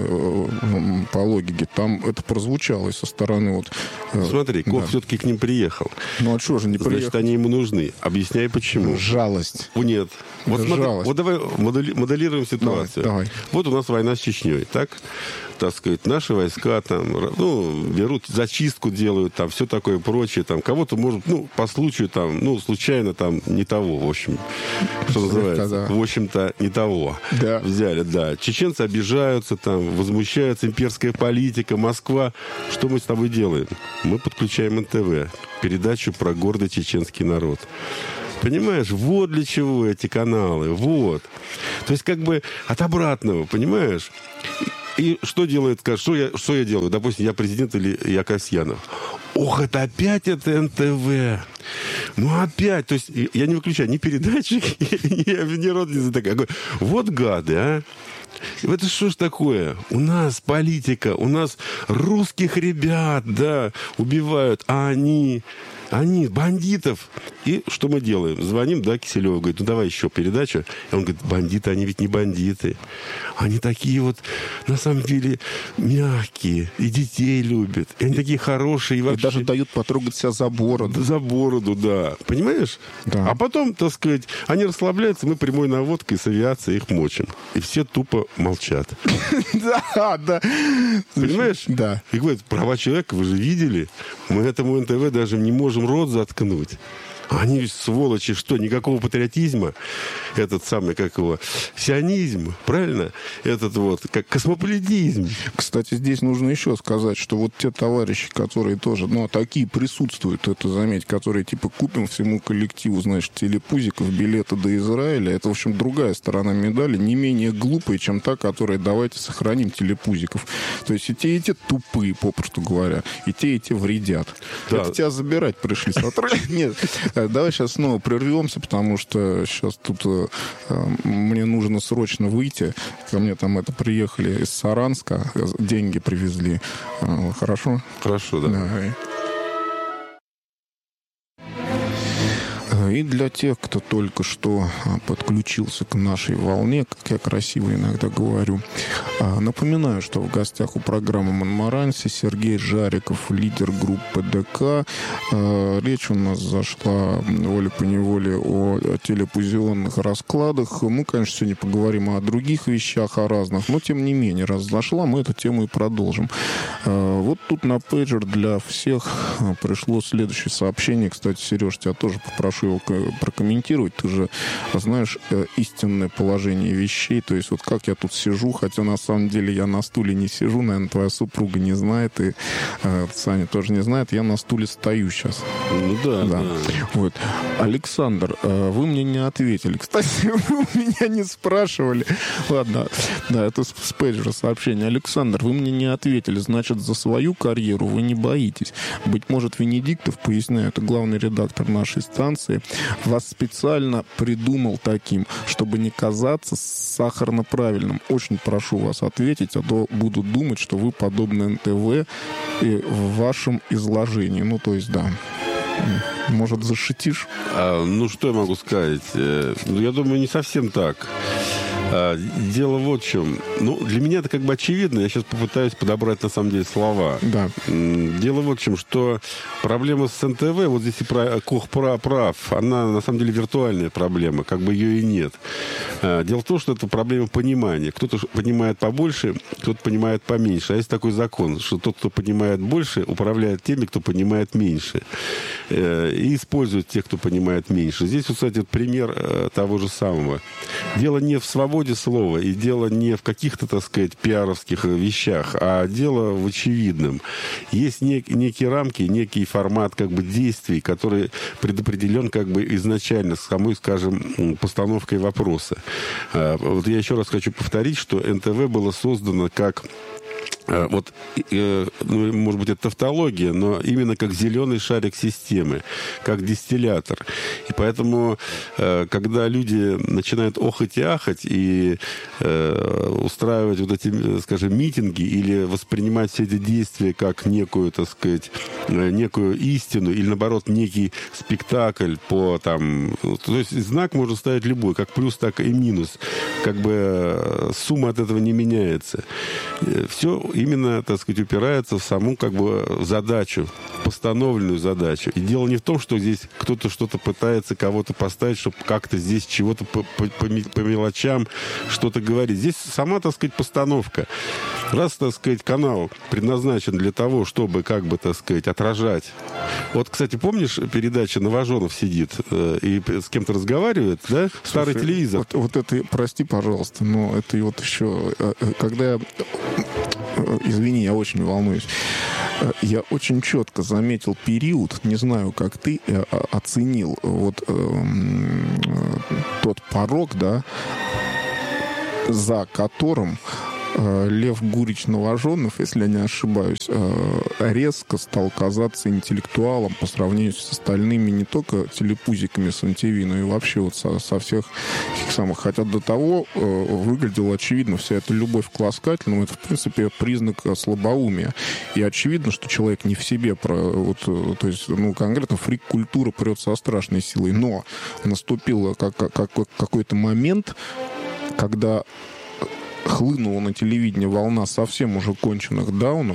там это прозвучало и со стороны вот... Смотри, Кох все-таки к ним приехал. Ну а что же не приехал? Значит, они ему нужны. Объясняй, почему. Жалость. Нет. Вот, жалость. Вот давай моделируем ситуацию. Давай. Вот у нас война с Чечней, так? Так сказать, наши войска там, берут, зачистку делают, там, все такое прочее, там, кого-то, может, по случаю, там, случайно, там, не того, в общем, что называется, да. В общем-то, не того взяли, да. Чеченцы обижаются, там, возмущаются, имперская политика, Москва. Что мы с тобой делаем? Мы подключаем НТВ, передачу про гордый чеченский народ. Понимаешь, вот для чего эти каналы, вот. То есть, как бы, от обратного, понимаешь? И что делает, что я делаю? Допустим, я президент или я Касьянов. Ох, это опять это НТВ. Опять. То есть я не выключаю ни передатчик, ни рот не затыкаю. Вот гады, а. Это что ж такое? У нас политика, у нас русских ребят, да, убивают, а они бандитов. И что мы делаем? Звоним, Киселеву, говорит, давай еще передачу. И он говорит, бандиты, они ведь не бандиты. Они такие вот, на самом деле, мягкие. И детей любят. И они такие хорошие. И вообще... даже дают потрогать себя за бороду. За бороду, да. Понимаешь? Да. А потом, так сказать, они расслабляются, мы прямой наводкой с авиации их мочим. И все тупо молчат. Да. Понимаешь? Да. И говорят, права человека, вы же видели? Мы этому НТВ даже не можем рот заткнуть. Они, сволочи, что, никакого патриотизма? Этот самый, сионизм, правильно? Этот как космополитизм. Кстати, здесь нужно еще сказать, что вот те товарищи, которые тоже, такие присутствуют, это заметь, которые, купим всему коллективу, телепузиков, билеты до Израиля, это, в общем, другая сторона медали, не менее глупая, чем та, которая давайте сохраним телепузиков. То есть и те тупые, попросту говоря, и те вредят. Да. Это тебя забирать пришли сотрудники. Нет, давай сейчас снова прервемся, потому что сейчас тут мне нужно срочно выйти. Ко мне там приехали из Саранска, деньги привезли. Хорошо? Хорошо, да. Давай. И для тех, кто только что подключился к нашей волне, как я красиво иногда говорю, напоминаю, что в гостях у программы «Монмаранси» Сергей Жариков, лидер группы ДК. Речь у нас зашла волей-поневолей о телепузионных раскладах. Мы, конечно, сегодня поговорим о других вещах, о разных, но, тем не менее, раз зашла, мы эту тему и продолжим. Вот тут на пейджер для всех пришло следующее сообщение. Кстати, Сереж, тебя тоже попрошу его прокомментировать. Ты же знаешь истинное положение вещей. То есть вот как я тут сижу, хотя на самом деле я на стуле не сижу, наверное, твоя супруга не знает, и Саня тоже не знает. Я на стуле стою сейчас. Ну да. Вот. Александр, вы мне не ответили. Кстати, вы у меня не спрашивали. Ладно, да, это с пейджера сообщение. Александр, вы мне не ответили. Значит, за свою карьеру вы не боитесь. Быть может, Венедиктов, поясняю, это главный редактор нашей станции, вас специально придумал таким, чтобы не казаться сахарно-правильным. Очень прошу вас ответить, а то буду думать, что вы подобны НТВ и в вашем изложении. То есть, да. Может, защитишь? Что я могу сказать? Я думаю, не совсем так. Дело вот в чем. Для меня это очевидно. Я сейчас попытаюсь подобрать, на самом деле, слова. Да. Дело вот в чем, что проблема с НТВ, вот здесь и Кох прав, она, на самом деле, виртуальная проблема, ее и нет. Дело в том, что это проблема понимания. Кто-то понимает побольше, кто-то понимает поменьше. А есть такой закон, что тот, кто понимает больше, управляет теми, кто понимает меньше. И использует тех, кто понимает меньше. Здесь, кстати, пример того же самого. Дело не в свободе слова, и дело не в каких-то, так сказать, пиаровских вещах, а дело в очевидном. Есть некие рамки, некий формат действий, который предопределен изначально самой, скажем, постановкой вопроса. Вот я еще раз хочу повторить, что НТВ было создано как вот, ну, может быть, это тавтология, но именно как зеленый шарик системы, как дистиллятор. И поэтому, когда люди начинают охать и ахать и устраивать вот эти, скажем, митинги или воспринимать все эти действия как некую, так сказать, некую истину или, наоборот, некий спектакль по там... То есть знак можно ставить любой, как плюс, так и минус. Как бы сумма от этого не меняется. Все именно, так сказать, упирается в саму как бы задачу, постановленную задачу. И дело не в том, что здесь кто-то что-то пытается кого-то поставить, чтобы как-то здесь чего-то по мелочам что-то говорить. Здесь сама, так сказать, постановка. Раз, так сказать, канал предназначен для того, чтобы, как бы, так сказать, отражать. Вот, кстати, помнишь, передача «Новоженов» сидит и с кем-то разговаривает, да? Старый телевизор. Вот это, прости, пожалуйста, но это вот еще... Когда я... Извини, я очень волнуюсь. Я очень четко заметил период, не знаю, как ты оценил вот тот порог, да, за которым Лев Гурьевич Новоженов, если я не ошибаюсь, резко стал казаться интеллектуалом по сравнению с остальными не только телепузиками с MTV, но и вообще вот со всех этих самых. Хотя до того выглядело очевидно, вся эта любовь к ласкательному, это, в принципе, признак слабоумия. И очевидно, что человек не в себе, то есть, ну, конкретно фрик-культура прет со страшной силой. Но наступил какой-то момент, когда хлынула на телевидение волна совсем уже конченых даунов,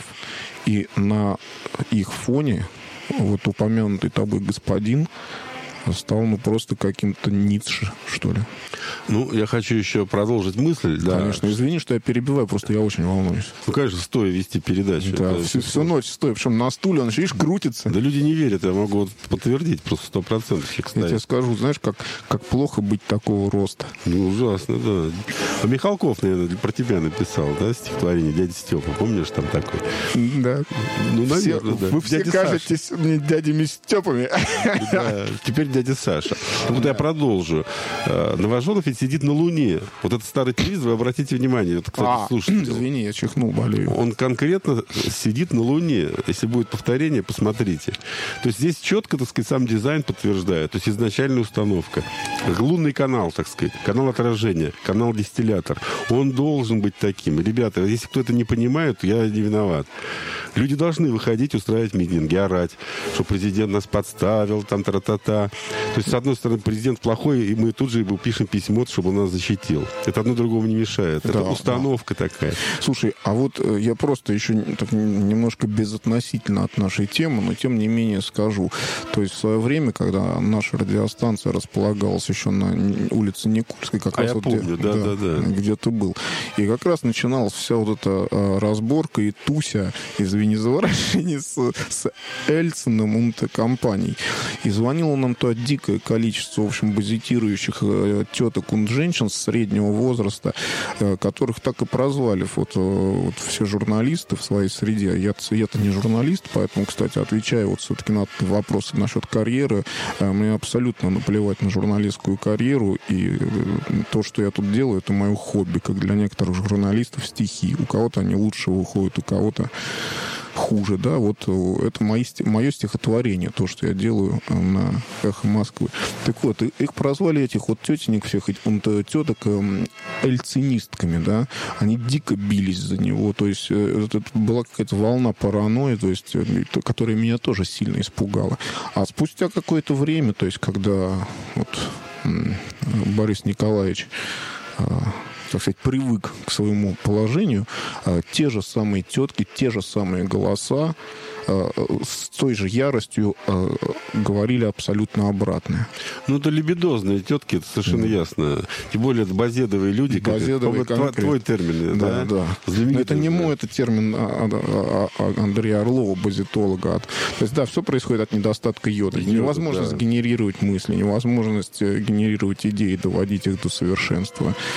и на их фоне вот упомянутый тобой господин стал, ну, просто каким-то Ницше, что ли. Ну, я хочу еще продолжить мысль. Да. Конечно, извини, что я перебиваю, просто я очень волнуюсь. Ну, конечно, стоя вести передачу. Да, всю ночь стоя, причем на стуле, он еще, видишь, крутится. Да люди не верят, я могу подтвердить просто 100%. Я тебе скажу, знаешь, как плохо быть такого роста. Ну, ужасно, да. А Михалков, наверное, про тебя написал, да, стихотворение «Дядя Степа». Помнишь, там такой? Да. Ну, наверное, да. Вы все кажетесь мне дядями Степами. Да, теперь дядя Саша. Вот я продолжу. Новоженов ведь сидит на Луне. Вот этот старый телевизор, вы обратите внимание. Вот, кстати, слушайте. Извини, я чихнул, болею. Он конкретно сидит на Луне. Если будет повторение, посмотрите. То есть здесь четко, так сказать, сам дизайн подтверждает. То есть изначальная установка. Лунный канал, так сказать. Канал отражения. Канал дистиллятор. Он должен быть таким. Ребята, если кто-то не понимает, я не виноват. Люди должны выходить, устраивать митинги, орать, что президент нас подставил, там тра-та-та. То есть, с одной стороны, президент плохой, и мы тут же ему пишем письмо, чтобы он нас защитил. Это одно другому не мешает. Да, это установка такая. Слушай, а вот я просто еще так немножко безотносительно от нашей темы, но тем не менее скажу. То есть в свое время, когда наша радиостанция располагалась еще на улице Никольской, как раз я вот помню, где ты был, и как раз начиналась вся вот эта разборка и туся, извини за выражение, с Ельциным компанией. И звонило нам то дикое количество, в общем, базитирующих теток и женщин среднего возраста, которых так и прозвали вот все журналисты в своей среде. Я-то не журналист, поэтому, кстати, отвечаю вот все-таки на вопросы насчет карьеры. Мне абсолютно наплевать на журналистскую карьеру, и то, что я тут делаю, это мое хобби, как для некоторых журналистов стихи. У кого-то они лучше выходят, у кого-то хуже, да, вот это мое стихотворение, то, что я делаю на «Эхо Москвы». Так вот, их прозвали, этих вот тетенек всех, теток, эльцинистками, да, они дико бились за него, то есть это была какая-то волна паранойи, то есть, которая меня тоже сильно испугала. А спустя какое-то время, то есть, когда вот Борис Николаевич, так сказать, привык к своему положению, те же самые тетки, те же самые голоса с той же яростью говорили абсолютно обратное. Ну, это либидозные тетки, это совершенно ясно. Тем более, это базедовые люди. Базедовые твой термин, да? Да. Но это не мой, это термин Андрея Орлова, базитолога. То есть, да, все происходит от недостатка йода. Невозможность генерировать мысли, невозможность генерировать идеи, доводить их до совершенства.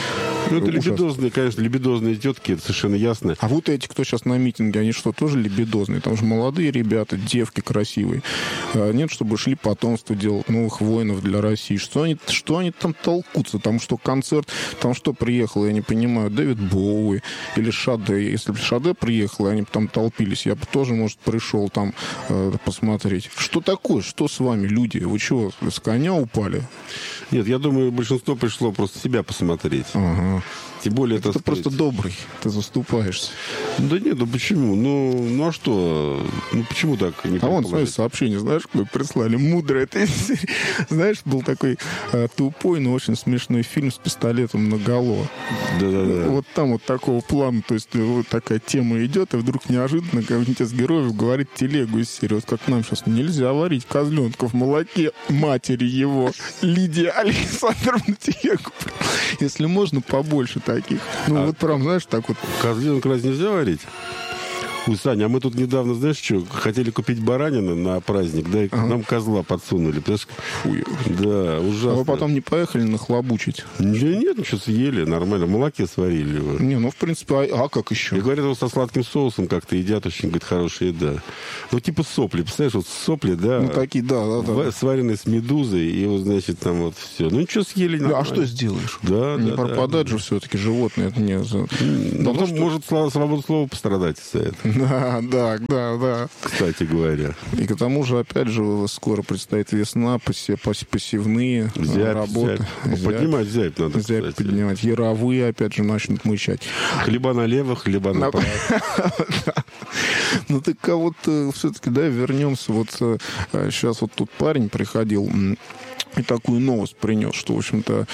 Ну, это либидозные, конечно, либидозные тетки, это совершенно ясно. А вот эти, кто сейчас на митинге, они что, тоже либидозные? Там же молодые ребята, девки красивые. Нет, чтобы шли потомство делать, новых воинов для России. Что они там толкутся? Там что, концерт, там что приехал, я не понимаю, Дэвид Боуи или Шаде. Если бы Шаде приехал, и они бы там толпились, я бы тоже, может, пришел там посмотреть. Что такое? Что с вами, люди? Вы чего, с коня упали? Нет, я думаю, большинство пришло просто себя посмотреть. Ага. Тем более, это просто добрый, ты заступаешься. Да нет, ну почему? Ну а что? Ну почему так не А вон, смотри, сообщение, знаешь, какое прислали? Мудрое. Знаешь, был такой тупой, но очень смешной фильм с пистолетом наголо. Да-да-да. Вот там вот такого плана, то есть вот такая тема идет, и вдруг неожиданно какой-нибудь из героев говорит телегу из серии. Вот как нам сейчас нельзя варить козленка в молоке матери его, Лидия Александровна телегу. Если можно, побольше таких. Ну, вот прям, знаешь, так вот. Козленок разве нельзя варить? Ой, Саня, а мы тут недавно, знаешь, что, хотели купить баранину на праздник, да, и нам козла подсунули. Фу. Да, ужасно. А вы потом не поехали нахлобучить? Нет, ничего, съели, нормально, в молоке сварили его. Не, ну, в принципе, а как еще? И говорят, его со сладким соусом как-то едят, очень, говорит, хорошая еда. Ну, типа сопли, представляешь, вот сопли, да. Ну, такие, да. Сваренные с медузой, и вот, значит, там вот все. Ну, ничего, съели. А что сделаешь? Да, не пропадать же все-таки животные. Это не... Ну, потом может свобода слова пострадать из-за этого. Да. Кстати говоря. И к тому же, опять же, скоро предстоит весна, посевные работы. Поднимать зябь надо, зябь поднимать. Яровые, опять же, начнут мычать. Хлеба налево, хлеба направо. Ну, так кого-то все-таки, да, вернемся. Вот сейчас вот тут парень приходил и такую новость принес, что, в общем-то,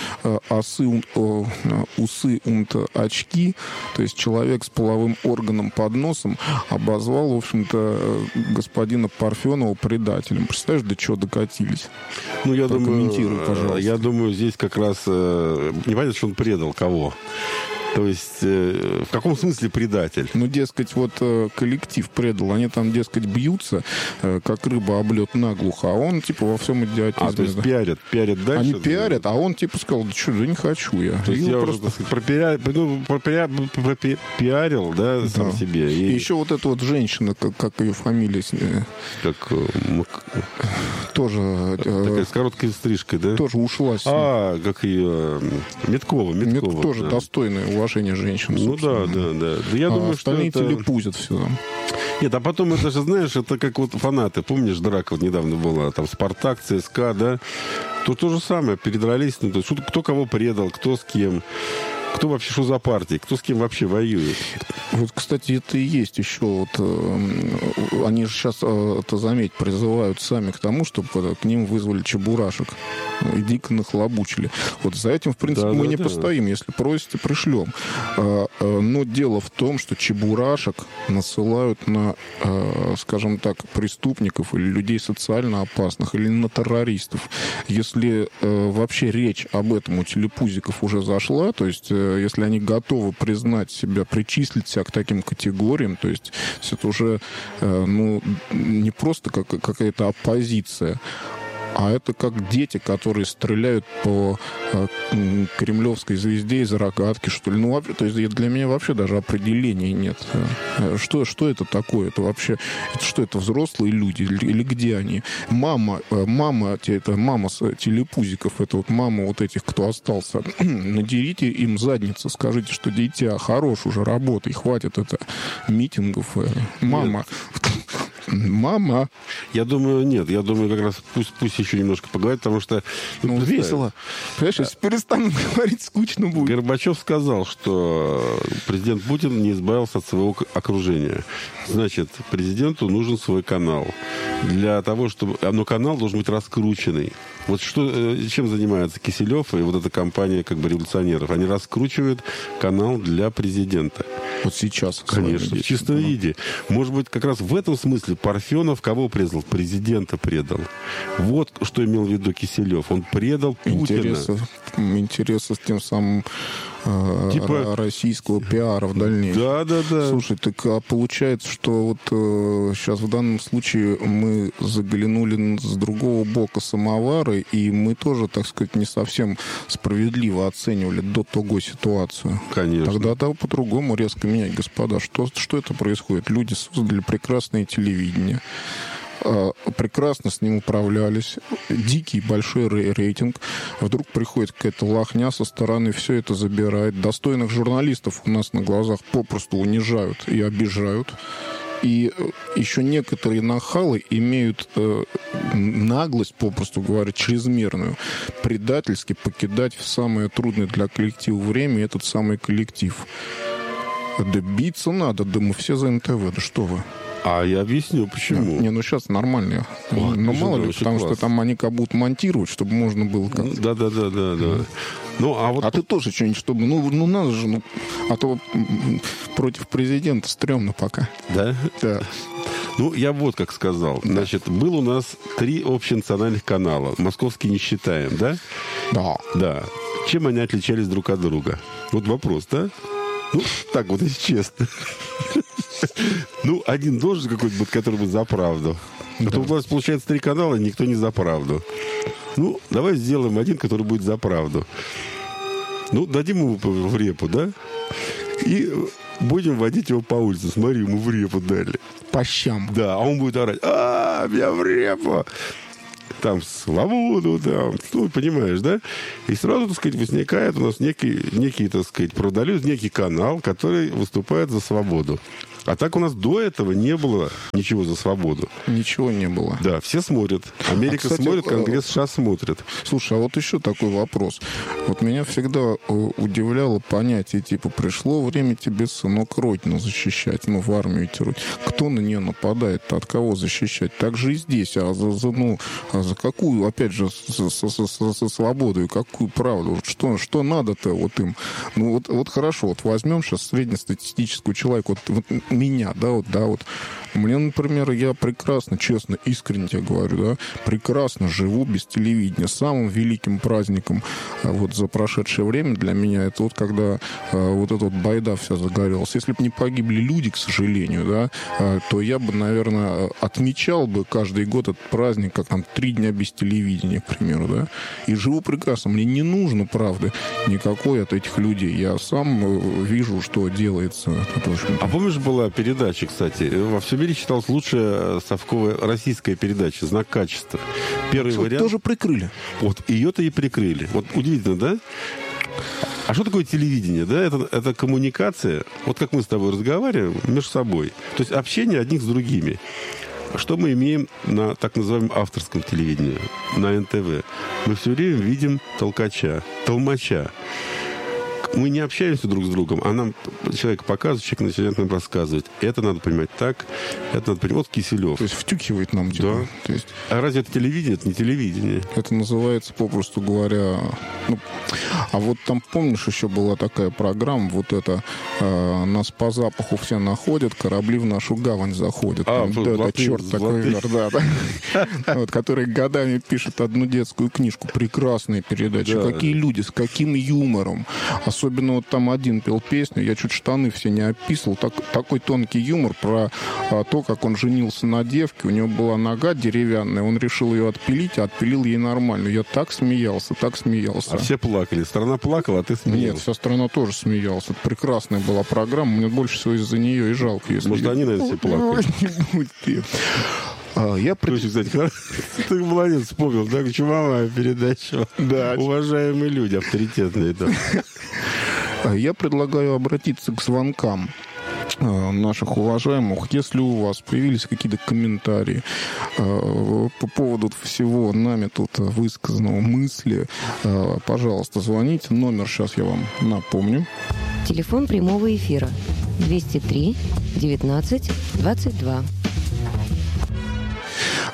усы очки, то есть человек с половым органом под носом обозвал, в общем-то, господина Парфенова предателем. Представляешь, до чего докатились? Ну, я Прокомментируй, пожалуйста. Я думаю, здесь как раз не понятно, что он предал кого. То есть, в каком смысле предатель? Ну, дескать, вот коллектив предал. Они там, дескать, бьются, как рыба об лед наглухо, а он, типа, во всем идиотизме. То есть пиарят дальше? Они пиарят, а он, типа, сказал, да что, да не хочу я. То есть я просто... уже, пропиарил, да, сам себе. И еще вот эта вот женщина, как ее фамилия... Как... Тоже... Такая с короткой стрижкой, да? Тоже ушла с ним. Как ее... Меткова. Тоже достойная уважение женщин. Ну да. Я думаю, что остальные это... телепузят все там. Нет, а потом это же, знаешь, это как вот фанаты. Помнишь, драка вот недавно была, там Спартак, ЦСКА, да? Тут то же самое, передрались. Ну, то есть, кто кого предал, кто с кем. Кто вообще, что за партия, кто с кем вообще воюет. Вот, кстати, это и есть еще. Вот, они же сейчас, это заметь, призывают сами к тому, чтобы к ним вызвали чебурашек. И дико нахлобучили. Вот за этим, в принципе, мы не постоим. Если просите, пришлем. Но дело в том, что чебурашек насылают на, скажем так, преступников или людей социально опасных, или на террористов. Если вообще речь об этом у телепузиков уже зашла, то есть если они готовы признать себя, причислить себя к таким категориям, то есть это уже не просто какая-то оппозиция, а это как дети, которые стреляют по кремлевской звезде из рогатки, что ли. Ну, то есть для меня вообще даже определения нет. Что это такое? Это вообще... Что это, взрослые люди? Или где они? Мама с телепузиков, это вот мама вот этих, кто остался. Надерите им задницу, скажите, что дитя, хорош уже, работай, хватит это митингов. Мама... Мама. Я думаю, нет. Я думаю, как раз пусть еще немножко поговорит, потому что... весело. Понимаешь, если перестанут говорить, скучно будет. Горбачев сказал, что президент Путин не избавился от своего окружения. Значит, президенту нужен свой канал. Для того, чтобы... Но канал должен быть раскрученный. Вот чем занимается Киселев и вот эта компания как бы революционеров? Они раскручивают канал для президента. Вот сейчас. Конечно, в чистом виде. Может быть, как раз в этом смысле Парфенов кого предал? Президента предал. Вот что имел в виду Киселев. Он предал Путина. Интересы тем самым российского пиара в дальнейшем. Да. Слушай, так получается, что вот сейчас в данном случае мы заглянули с другого бока самовара, и мы тоже, так сказать, не совсем справедливо оценивали до того ситуацию. Конечно. Тогда по-другому резко менять, господа. Что это происходит? Люди создали прекрасное телевидение, прекрасно с ним управлялись, дикий большой рейтинг, вдруг приходит какая-то лохня со стороны, все это забирает, достойных журналистов у нас на глазах попросту унижают и обижают. И еще некоторые нахалы имеют наглость, попросту говоря, чрезмерную, предательски покидать в самое трудное для коллектива время этот самый коллектив. Да биться надо, да мы все за НТВ, да что вы. А я объясню, почему. Не, ну сейчас нормально. Но мало ли, потому что там они как будут монтировать, чтобы можно было как-то. Да. Ну, а ты тоже что-нибудь, чтобы... Ну, надо же, а то против президента стрёмно пока. Да? Да. Ну, я вот как сказал. Да. Значит, был у нас 3 общенациональных канала. Московский не считаем, да? Да. Чем они отличались друг от друга? Вот вопрос, да? Ну, так вот, если честно. Ну, один должен какой-то быть, который будет за правду. А то у нас получается 3 канала, никто не за правду. Ну, давай сделаем один, который будет за правду. Ну, дадим ему в репу, да? И будем водить его по улице. Смотри, ему в репу дали. По щам. Да, а он будет орать: меня в репу! Там свободу, там, ну, понимаешь, да? И сразу, так сказать, возникает у нас некий, так сказать, продалюз, некий канал, который выступает за свободу. А так у нас до этого не было ничего за свободу. Ничего не было. Да, все смотрят. Америка смотрит, Конгресс США смотрит. Слушай, а вот еще такой вопрос. Вот меня всегда удивляло понятие, типа, пришло время тебе, сынок, родину защищать, в армию идти. Кто на нее нападает, от кого защищать? Так же и здесь. А за какую, опять же, со свободу и какую правду? Что надо-то вот им? Ну, вот хорошо, вот возьмем сейчас среднестатистического человека, вот меня, вот. Мне, например, я прекрасно, честно, искренне тебе говорю, да, прекрасно живу без телевидения. Самым великим праздником вот за прошедшее время для меня это вот когда вот эта вот байда вся загорелась. Если бы не погибли люди, к сожалению, да, то я бы, наверное, отмечал бы каждый год этот праздник, как там 3 дня без телевидения, к примеру, да. И живу прекрасно. Мне не нужно, правда, никакой от этих людей. Я сам вижу, что делается. А помнишь, была передача, кстати, во всем мире считалась лучшая совковая российская передача «Знак качества». Первый вариант... Тоже прикрыли. Вот, ее-то и прикрыли. Вот удивительно, да? А что такое телевидение? Да? Это коммуникация, вот как мы с тобой разговариваем между собой. То есть общение одних с другими. Что мы имеем на так называемом авторском телевидении, на НТВ? Мы все время видим толмача. Мы не общаемся друг с другом, а нам человек показывает, человек начинает нам рассказывать. Это надо понимать так, это надо понимать. Вот Киселев. То есть втюхивает нам, типа. Да. То есть... А разве это телевидение? Это не телевидение. Это называется, попросту говоря... А вот там, помнишь, еще была такая программа, вот это «Нас по запаху все находят, корабли в нашу гавань заходят». Это черт такой, который годами пишет одну детскую книжку. Прекрасная передача. Какие люди, с каким юмором. Особенно вот там один пел песню, я чуть штаны все не описывал. Такой тонкий юмор про то, как он женился на девке. У него была нога деревянная, он решил ее отпилить, а отпилил ей нормально. Я так смеялся. А все плакали. Страна плакала, а ты смеялся. Нет, вся страна тоже смеялась. Это прекрасная была программа. Мне больше всего из-за нее и жалко. Если... Может, они, наверное, все плакали. Кстати, ты молодец, вспомнил, да, чумовая передача. Да. Уважаемые люди, авторитетные. Да. Я предлагаю обратиться к звонкам наших уважаемых. Если у вас появились какие-то комментарии по поводу всего нами тут высказанного мысли, пожалуйста, звоните. Номер сейчас я вам напомню. Телефон прямого эфира 203 19 22.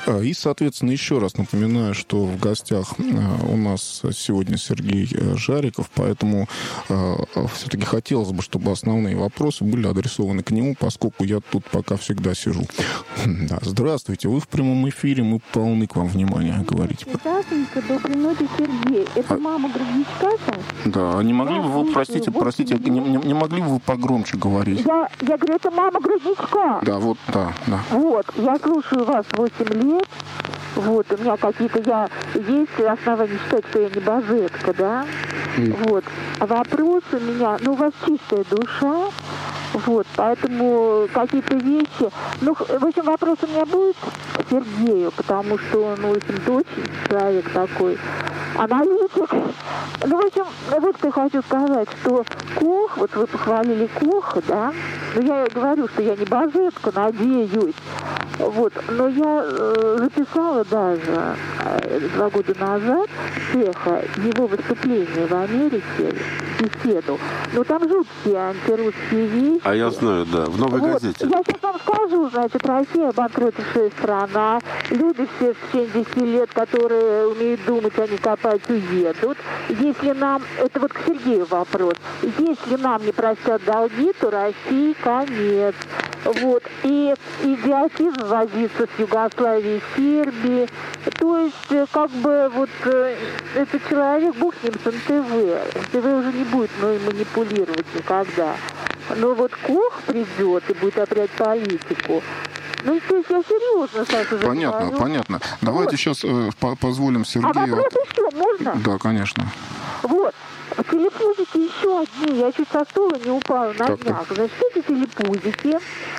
И, соответственно, еще раз напоминаю, что в гостях у нас сегодня Сергей Жариков, поэтому все-таки хотелось бы, чтобы основные вопросы были адресованы к нему, поскольку я тут пока всегда сижу. Да, здравствуйте, вы в прямом эфире, мы полны к вам внимания, говорите. Здравствуйте, доброй ночи, Сергей. Это мама Грудничка? Да, не могли бы вы, простите, не могли бы вы погромче говорить? Я говорю, это мама Грудничка. Да, вот, да. Вот, я слушаю вас 8 лет. Вот, у меня какие-то есть основания считать, что я небожетка, да? Вот. А вопрос у меня, у вас чистая душа. Вот, поэтому какие-то вещи... в общем, вопрос у меня будет к Сергею, потому что он, в общем-то, очень человек такой, аналитик. В общем, вот что я хочу сказать, что Кох, вот вы похвалили Коха, да, я говорю, что я не божетка, надеюсь, вот, но я записала даже 2 года назад Чеха его выступление в Америке, беседу, но там жуткие антирусские вещи. А я знаю, да, в «Новой газете». Я сейчас вам скажу, значит, Россия обанкротившая страна, люди все в течение 10 лет, которые умеют думать, они копать уедут. Если нам, это вот к Сергею вопрос, если нам не простят долги, то России конец. Вот. И идиотизм возиться с Югославией, Сербией. То есть, как бы, вот, этот человек, бог с ним, с НТВ. НТВ уже не будет манипулировать никогда. Но вот Кох придет и будет опять политику. То есть я серьезно, Саша, уже Понятно. Давайте сейчас позволим Сергею... А вопрос еще можно? Да, конечно. Вот. Телепузики еще одни. Я чуть со стула не упала на днях. Значит, эти телепузики,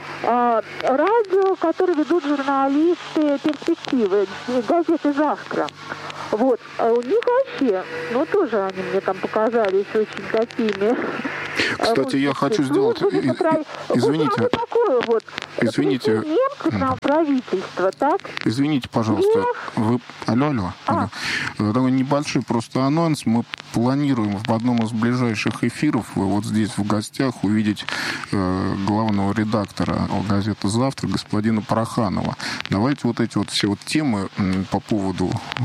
радио, которые ведут журналисты «Перспективы», газеты «Завтра». Вот. А у них вообще, тоже они мне там показались очень такими... Кстати, я хочу сделать... Извините. Извините. Немцы к нам правительство, так? Извините, пожалуйста. Вы... Алло. Такой небольшой просто анонс. Мы планируем в одном из ближайших эфиров вот здесь в гостях увидеть главного редактора газеты «Завтра» господина Проханова. Давайте вот эти вот все вот темы по поводу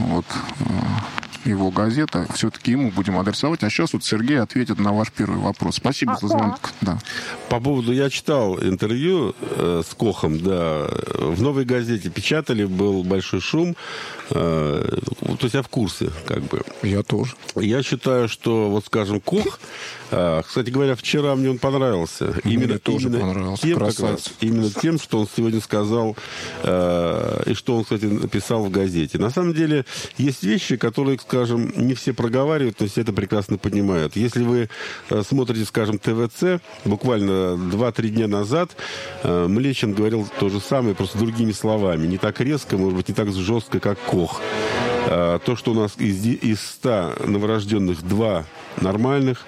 его газета, все-таки ему будем адресовать. А сейчас вот Сергей ответит на ваш первый вопрос. Спасибо за звонок. Да. По поводу, я читал интервью с Кохом, да, в «Новой газете» печатали, был большой шум. То есть я в курсе, как бы. Я тоже. Я считаю, что, вот скажем, Кох, кстати говоря, вчера мне он понравился. Мне тоже понравился. Именно тем, что он сегодня сказал, и что он, кстати, написал в газете. На самом деле, есть вещи, которые, скажем, не все проговаривают, но все это прекрасно понимают. Если вы смотрите, скажем, ТВЦ, буквально 2-3 дня назад Млечин говорил то же самое, просто другими словами. Не так резко, может быть, не так жестко, как Кох. То, что у нас из 100 новорожденных 2 нормальных,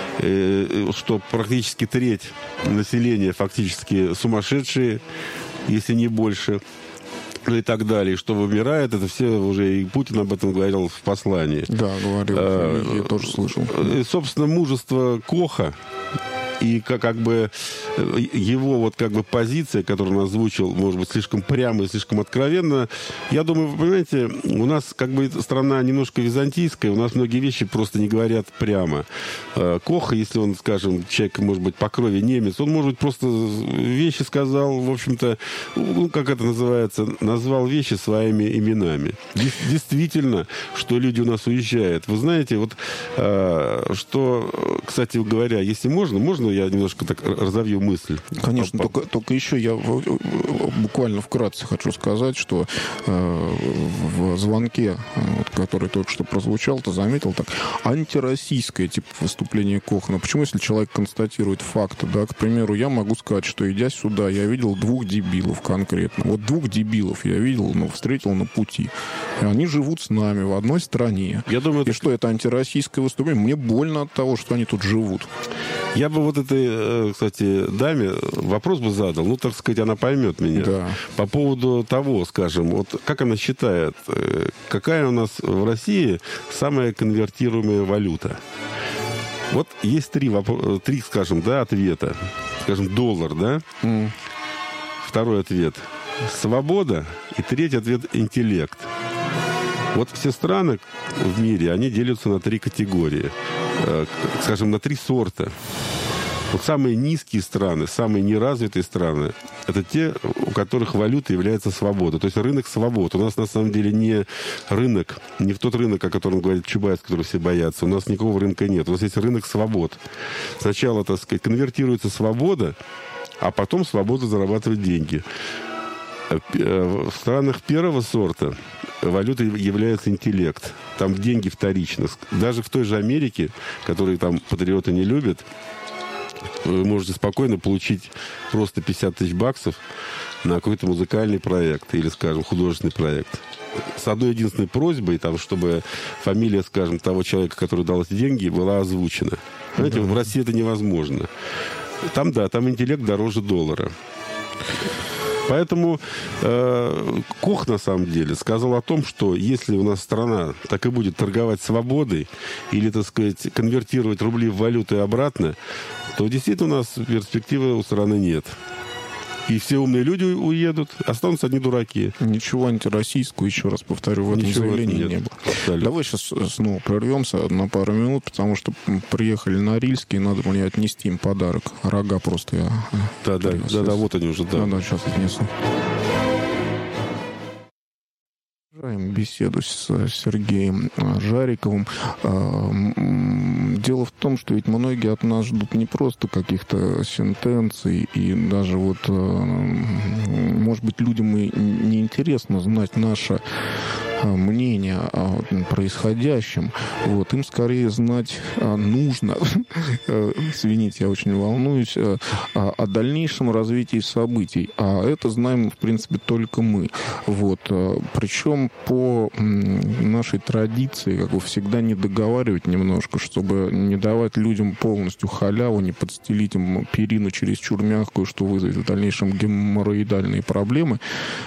что практически треть населения фактически сумасшедшие, если не больше, и так далее, что вымирает, это все уже и Путин об этом говорил в послании. Да, говорил, я тоже слышал. И, собственно, мужество Коха и как бы его вот как бы позиция, которую он озвучил, может быть, слишком прямо и слишком откровенно. Я думаю, вы понимаете, у нас как бы страна немножко византийская, у нас многие вещи просто не говорят прямо. Кох, если он, скажем, человек, может быть, по крови немец, он, может быть, просто вещи сказал, в общем-то, как это называется, назвал вещи своими именами. Действительно, что люди у нас уезжают. Вы знаете, вот что, кстати говоря, если можно я немножко так разовью мысль? Конечно, только еще я буквально вкратце хочу сказать, что в звонке, который только что прозвучал, ты заметил так, антироссийское типа выступление Коха. Но почему, если человек констатирует факты, да, к примеру, я могу сказать, что, идя сюда, я видел 2 дебилов конкретно. Вот 2 дебилов я видел, встретил на пути. И они живут с нами в одной стране. Я думаю, и что это антироссийское выступление? Мне больно от того, что они тут живут. Я бы вот этой, кстати, даме вопрос бы задал, так сказать, она поймет меня. Да. По поводу того, скажем, вот как она считает, какая у нас в России самая конвертируемая валюта? Вот есть 3, скажем, да, ответа. Скажем, доллар, да? Второй ответ – свобода, и третий ответ – интеллект. Вот все страны в мире, они делятся на 3 категории. Скажем, на 3 сорта. Вот самые низкие страны, самые неразвитые страны – это те, у которых валюта является свобода. То есть рынок свобод. У нас на самом деле не рынок, не в тот рынок, о котором говорит Чубайс, который все боятся. У нас никакого рынка нет. У нас есть рынок свобод. Сначала, так сказать, конвертируется свобода, а потом свобода зарабатывать деньги. В странах первого сорта валютой является интеллект. Там деньги вторичны. Даже в той же Америке, которую там патриоты не любят, вы можете спокойно получить просто 50 тысяч баксов на какой-то музыкальный проект или, скажем, художественный проект. С одной единственной просьбой, там, чтобы фамилия, скажем, того человека, который дал эти деньги, была озвучена. Знаете, в России это невозможно. Там, да, там интеллект дороже доллара. Поэтому Кох, на самом деле, сказал о том, что если у нас страна так и будет торговать свободой или, так сказать, конвертировать рубли в валюту и обратно, то действительно у нас перспективы у страны нет. И все умные люди уедут, останутся одни дураки. Ничего антироссийского, еще раз повторю, в этом заявлении не было. Абсолютно. Давай сейчас снова прервемся на пару минут, потому что приехали на Рильский, надо мне отнести им подарок. Рога просто я... Да, вот они уже, да. Да, сейчас отнесу. Беседу с Сергеем Жариковым. Дело в том, что ведь многие от нас ждут не просто каких-то сентенций, и даже вот, может быть, людям и неинтересно знать наше мнение о происходящем. Вот. Им скорее знать нужно, извините, я очень волнуюсь, о дальнейшем развитии событий. А это знаем, в принципе, только мы. Вот. Причем по нашей традиции, как бы всегда не договаривать немножко, чтобы не давать людям полностью халяву, не подстелить им перину чересчур мягкую, что вызовет в дальнейшем геморроидальные проблемы.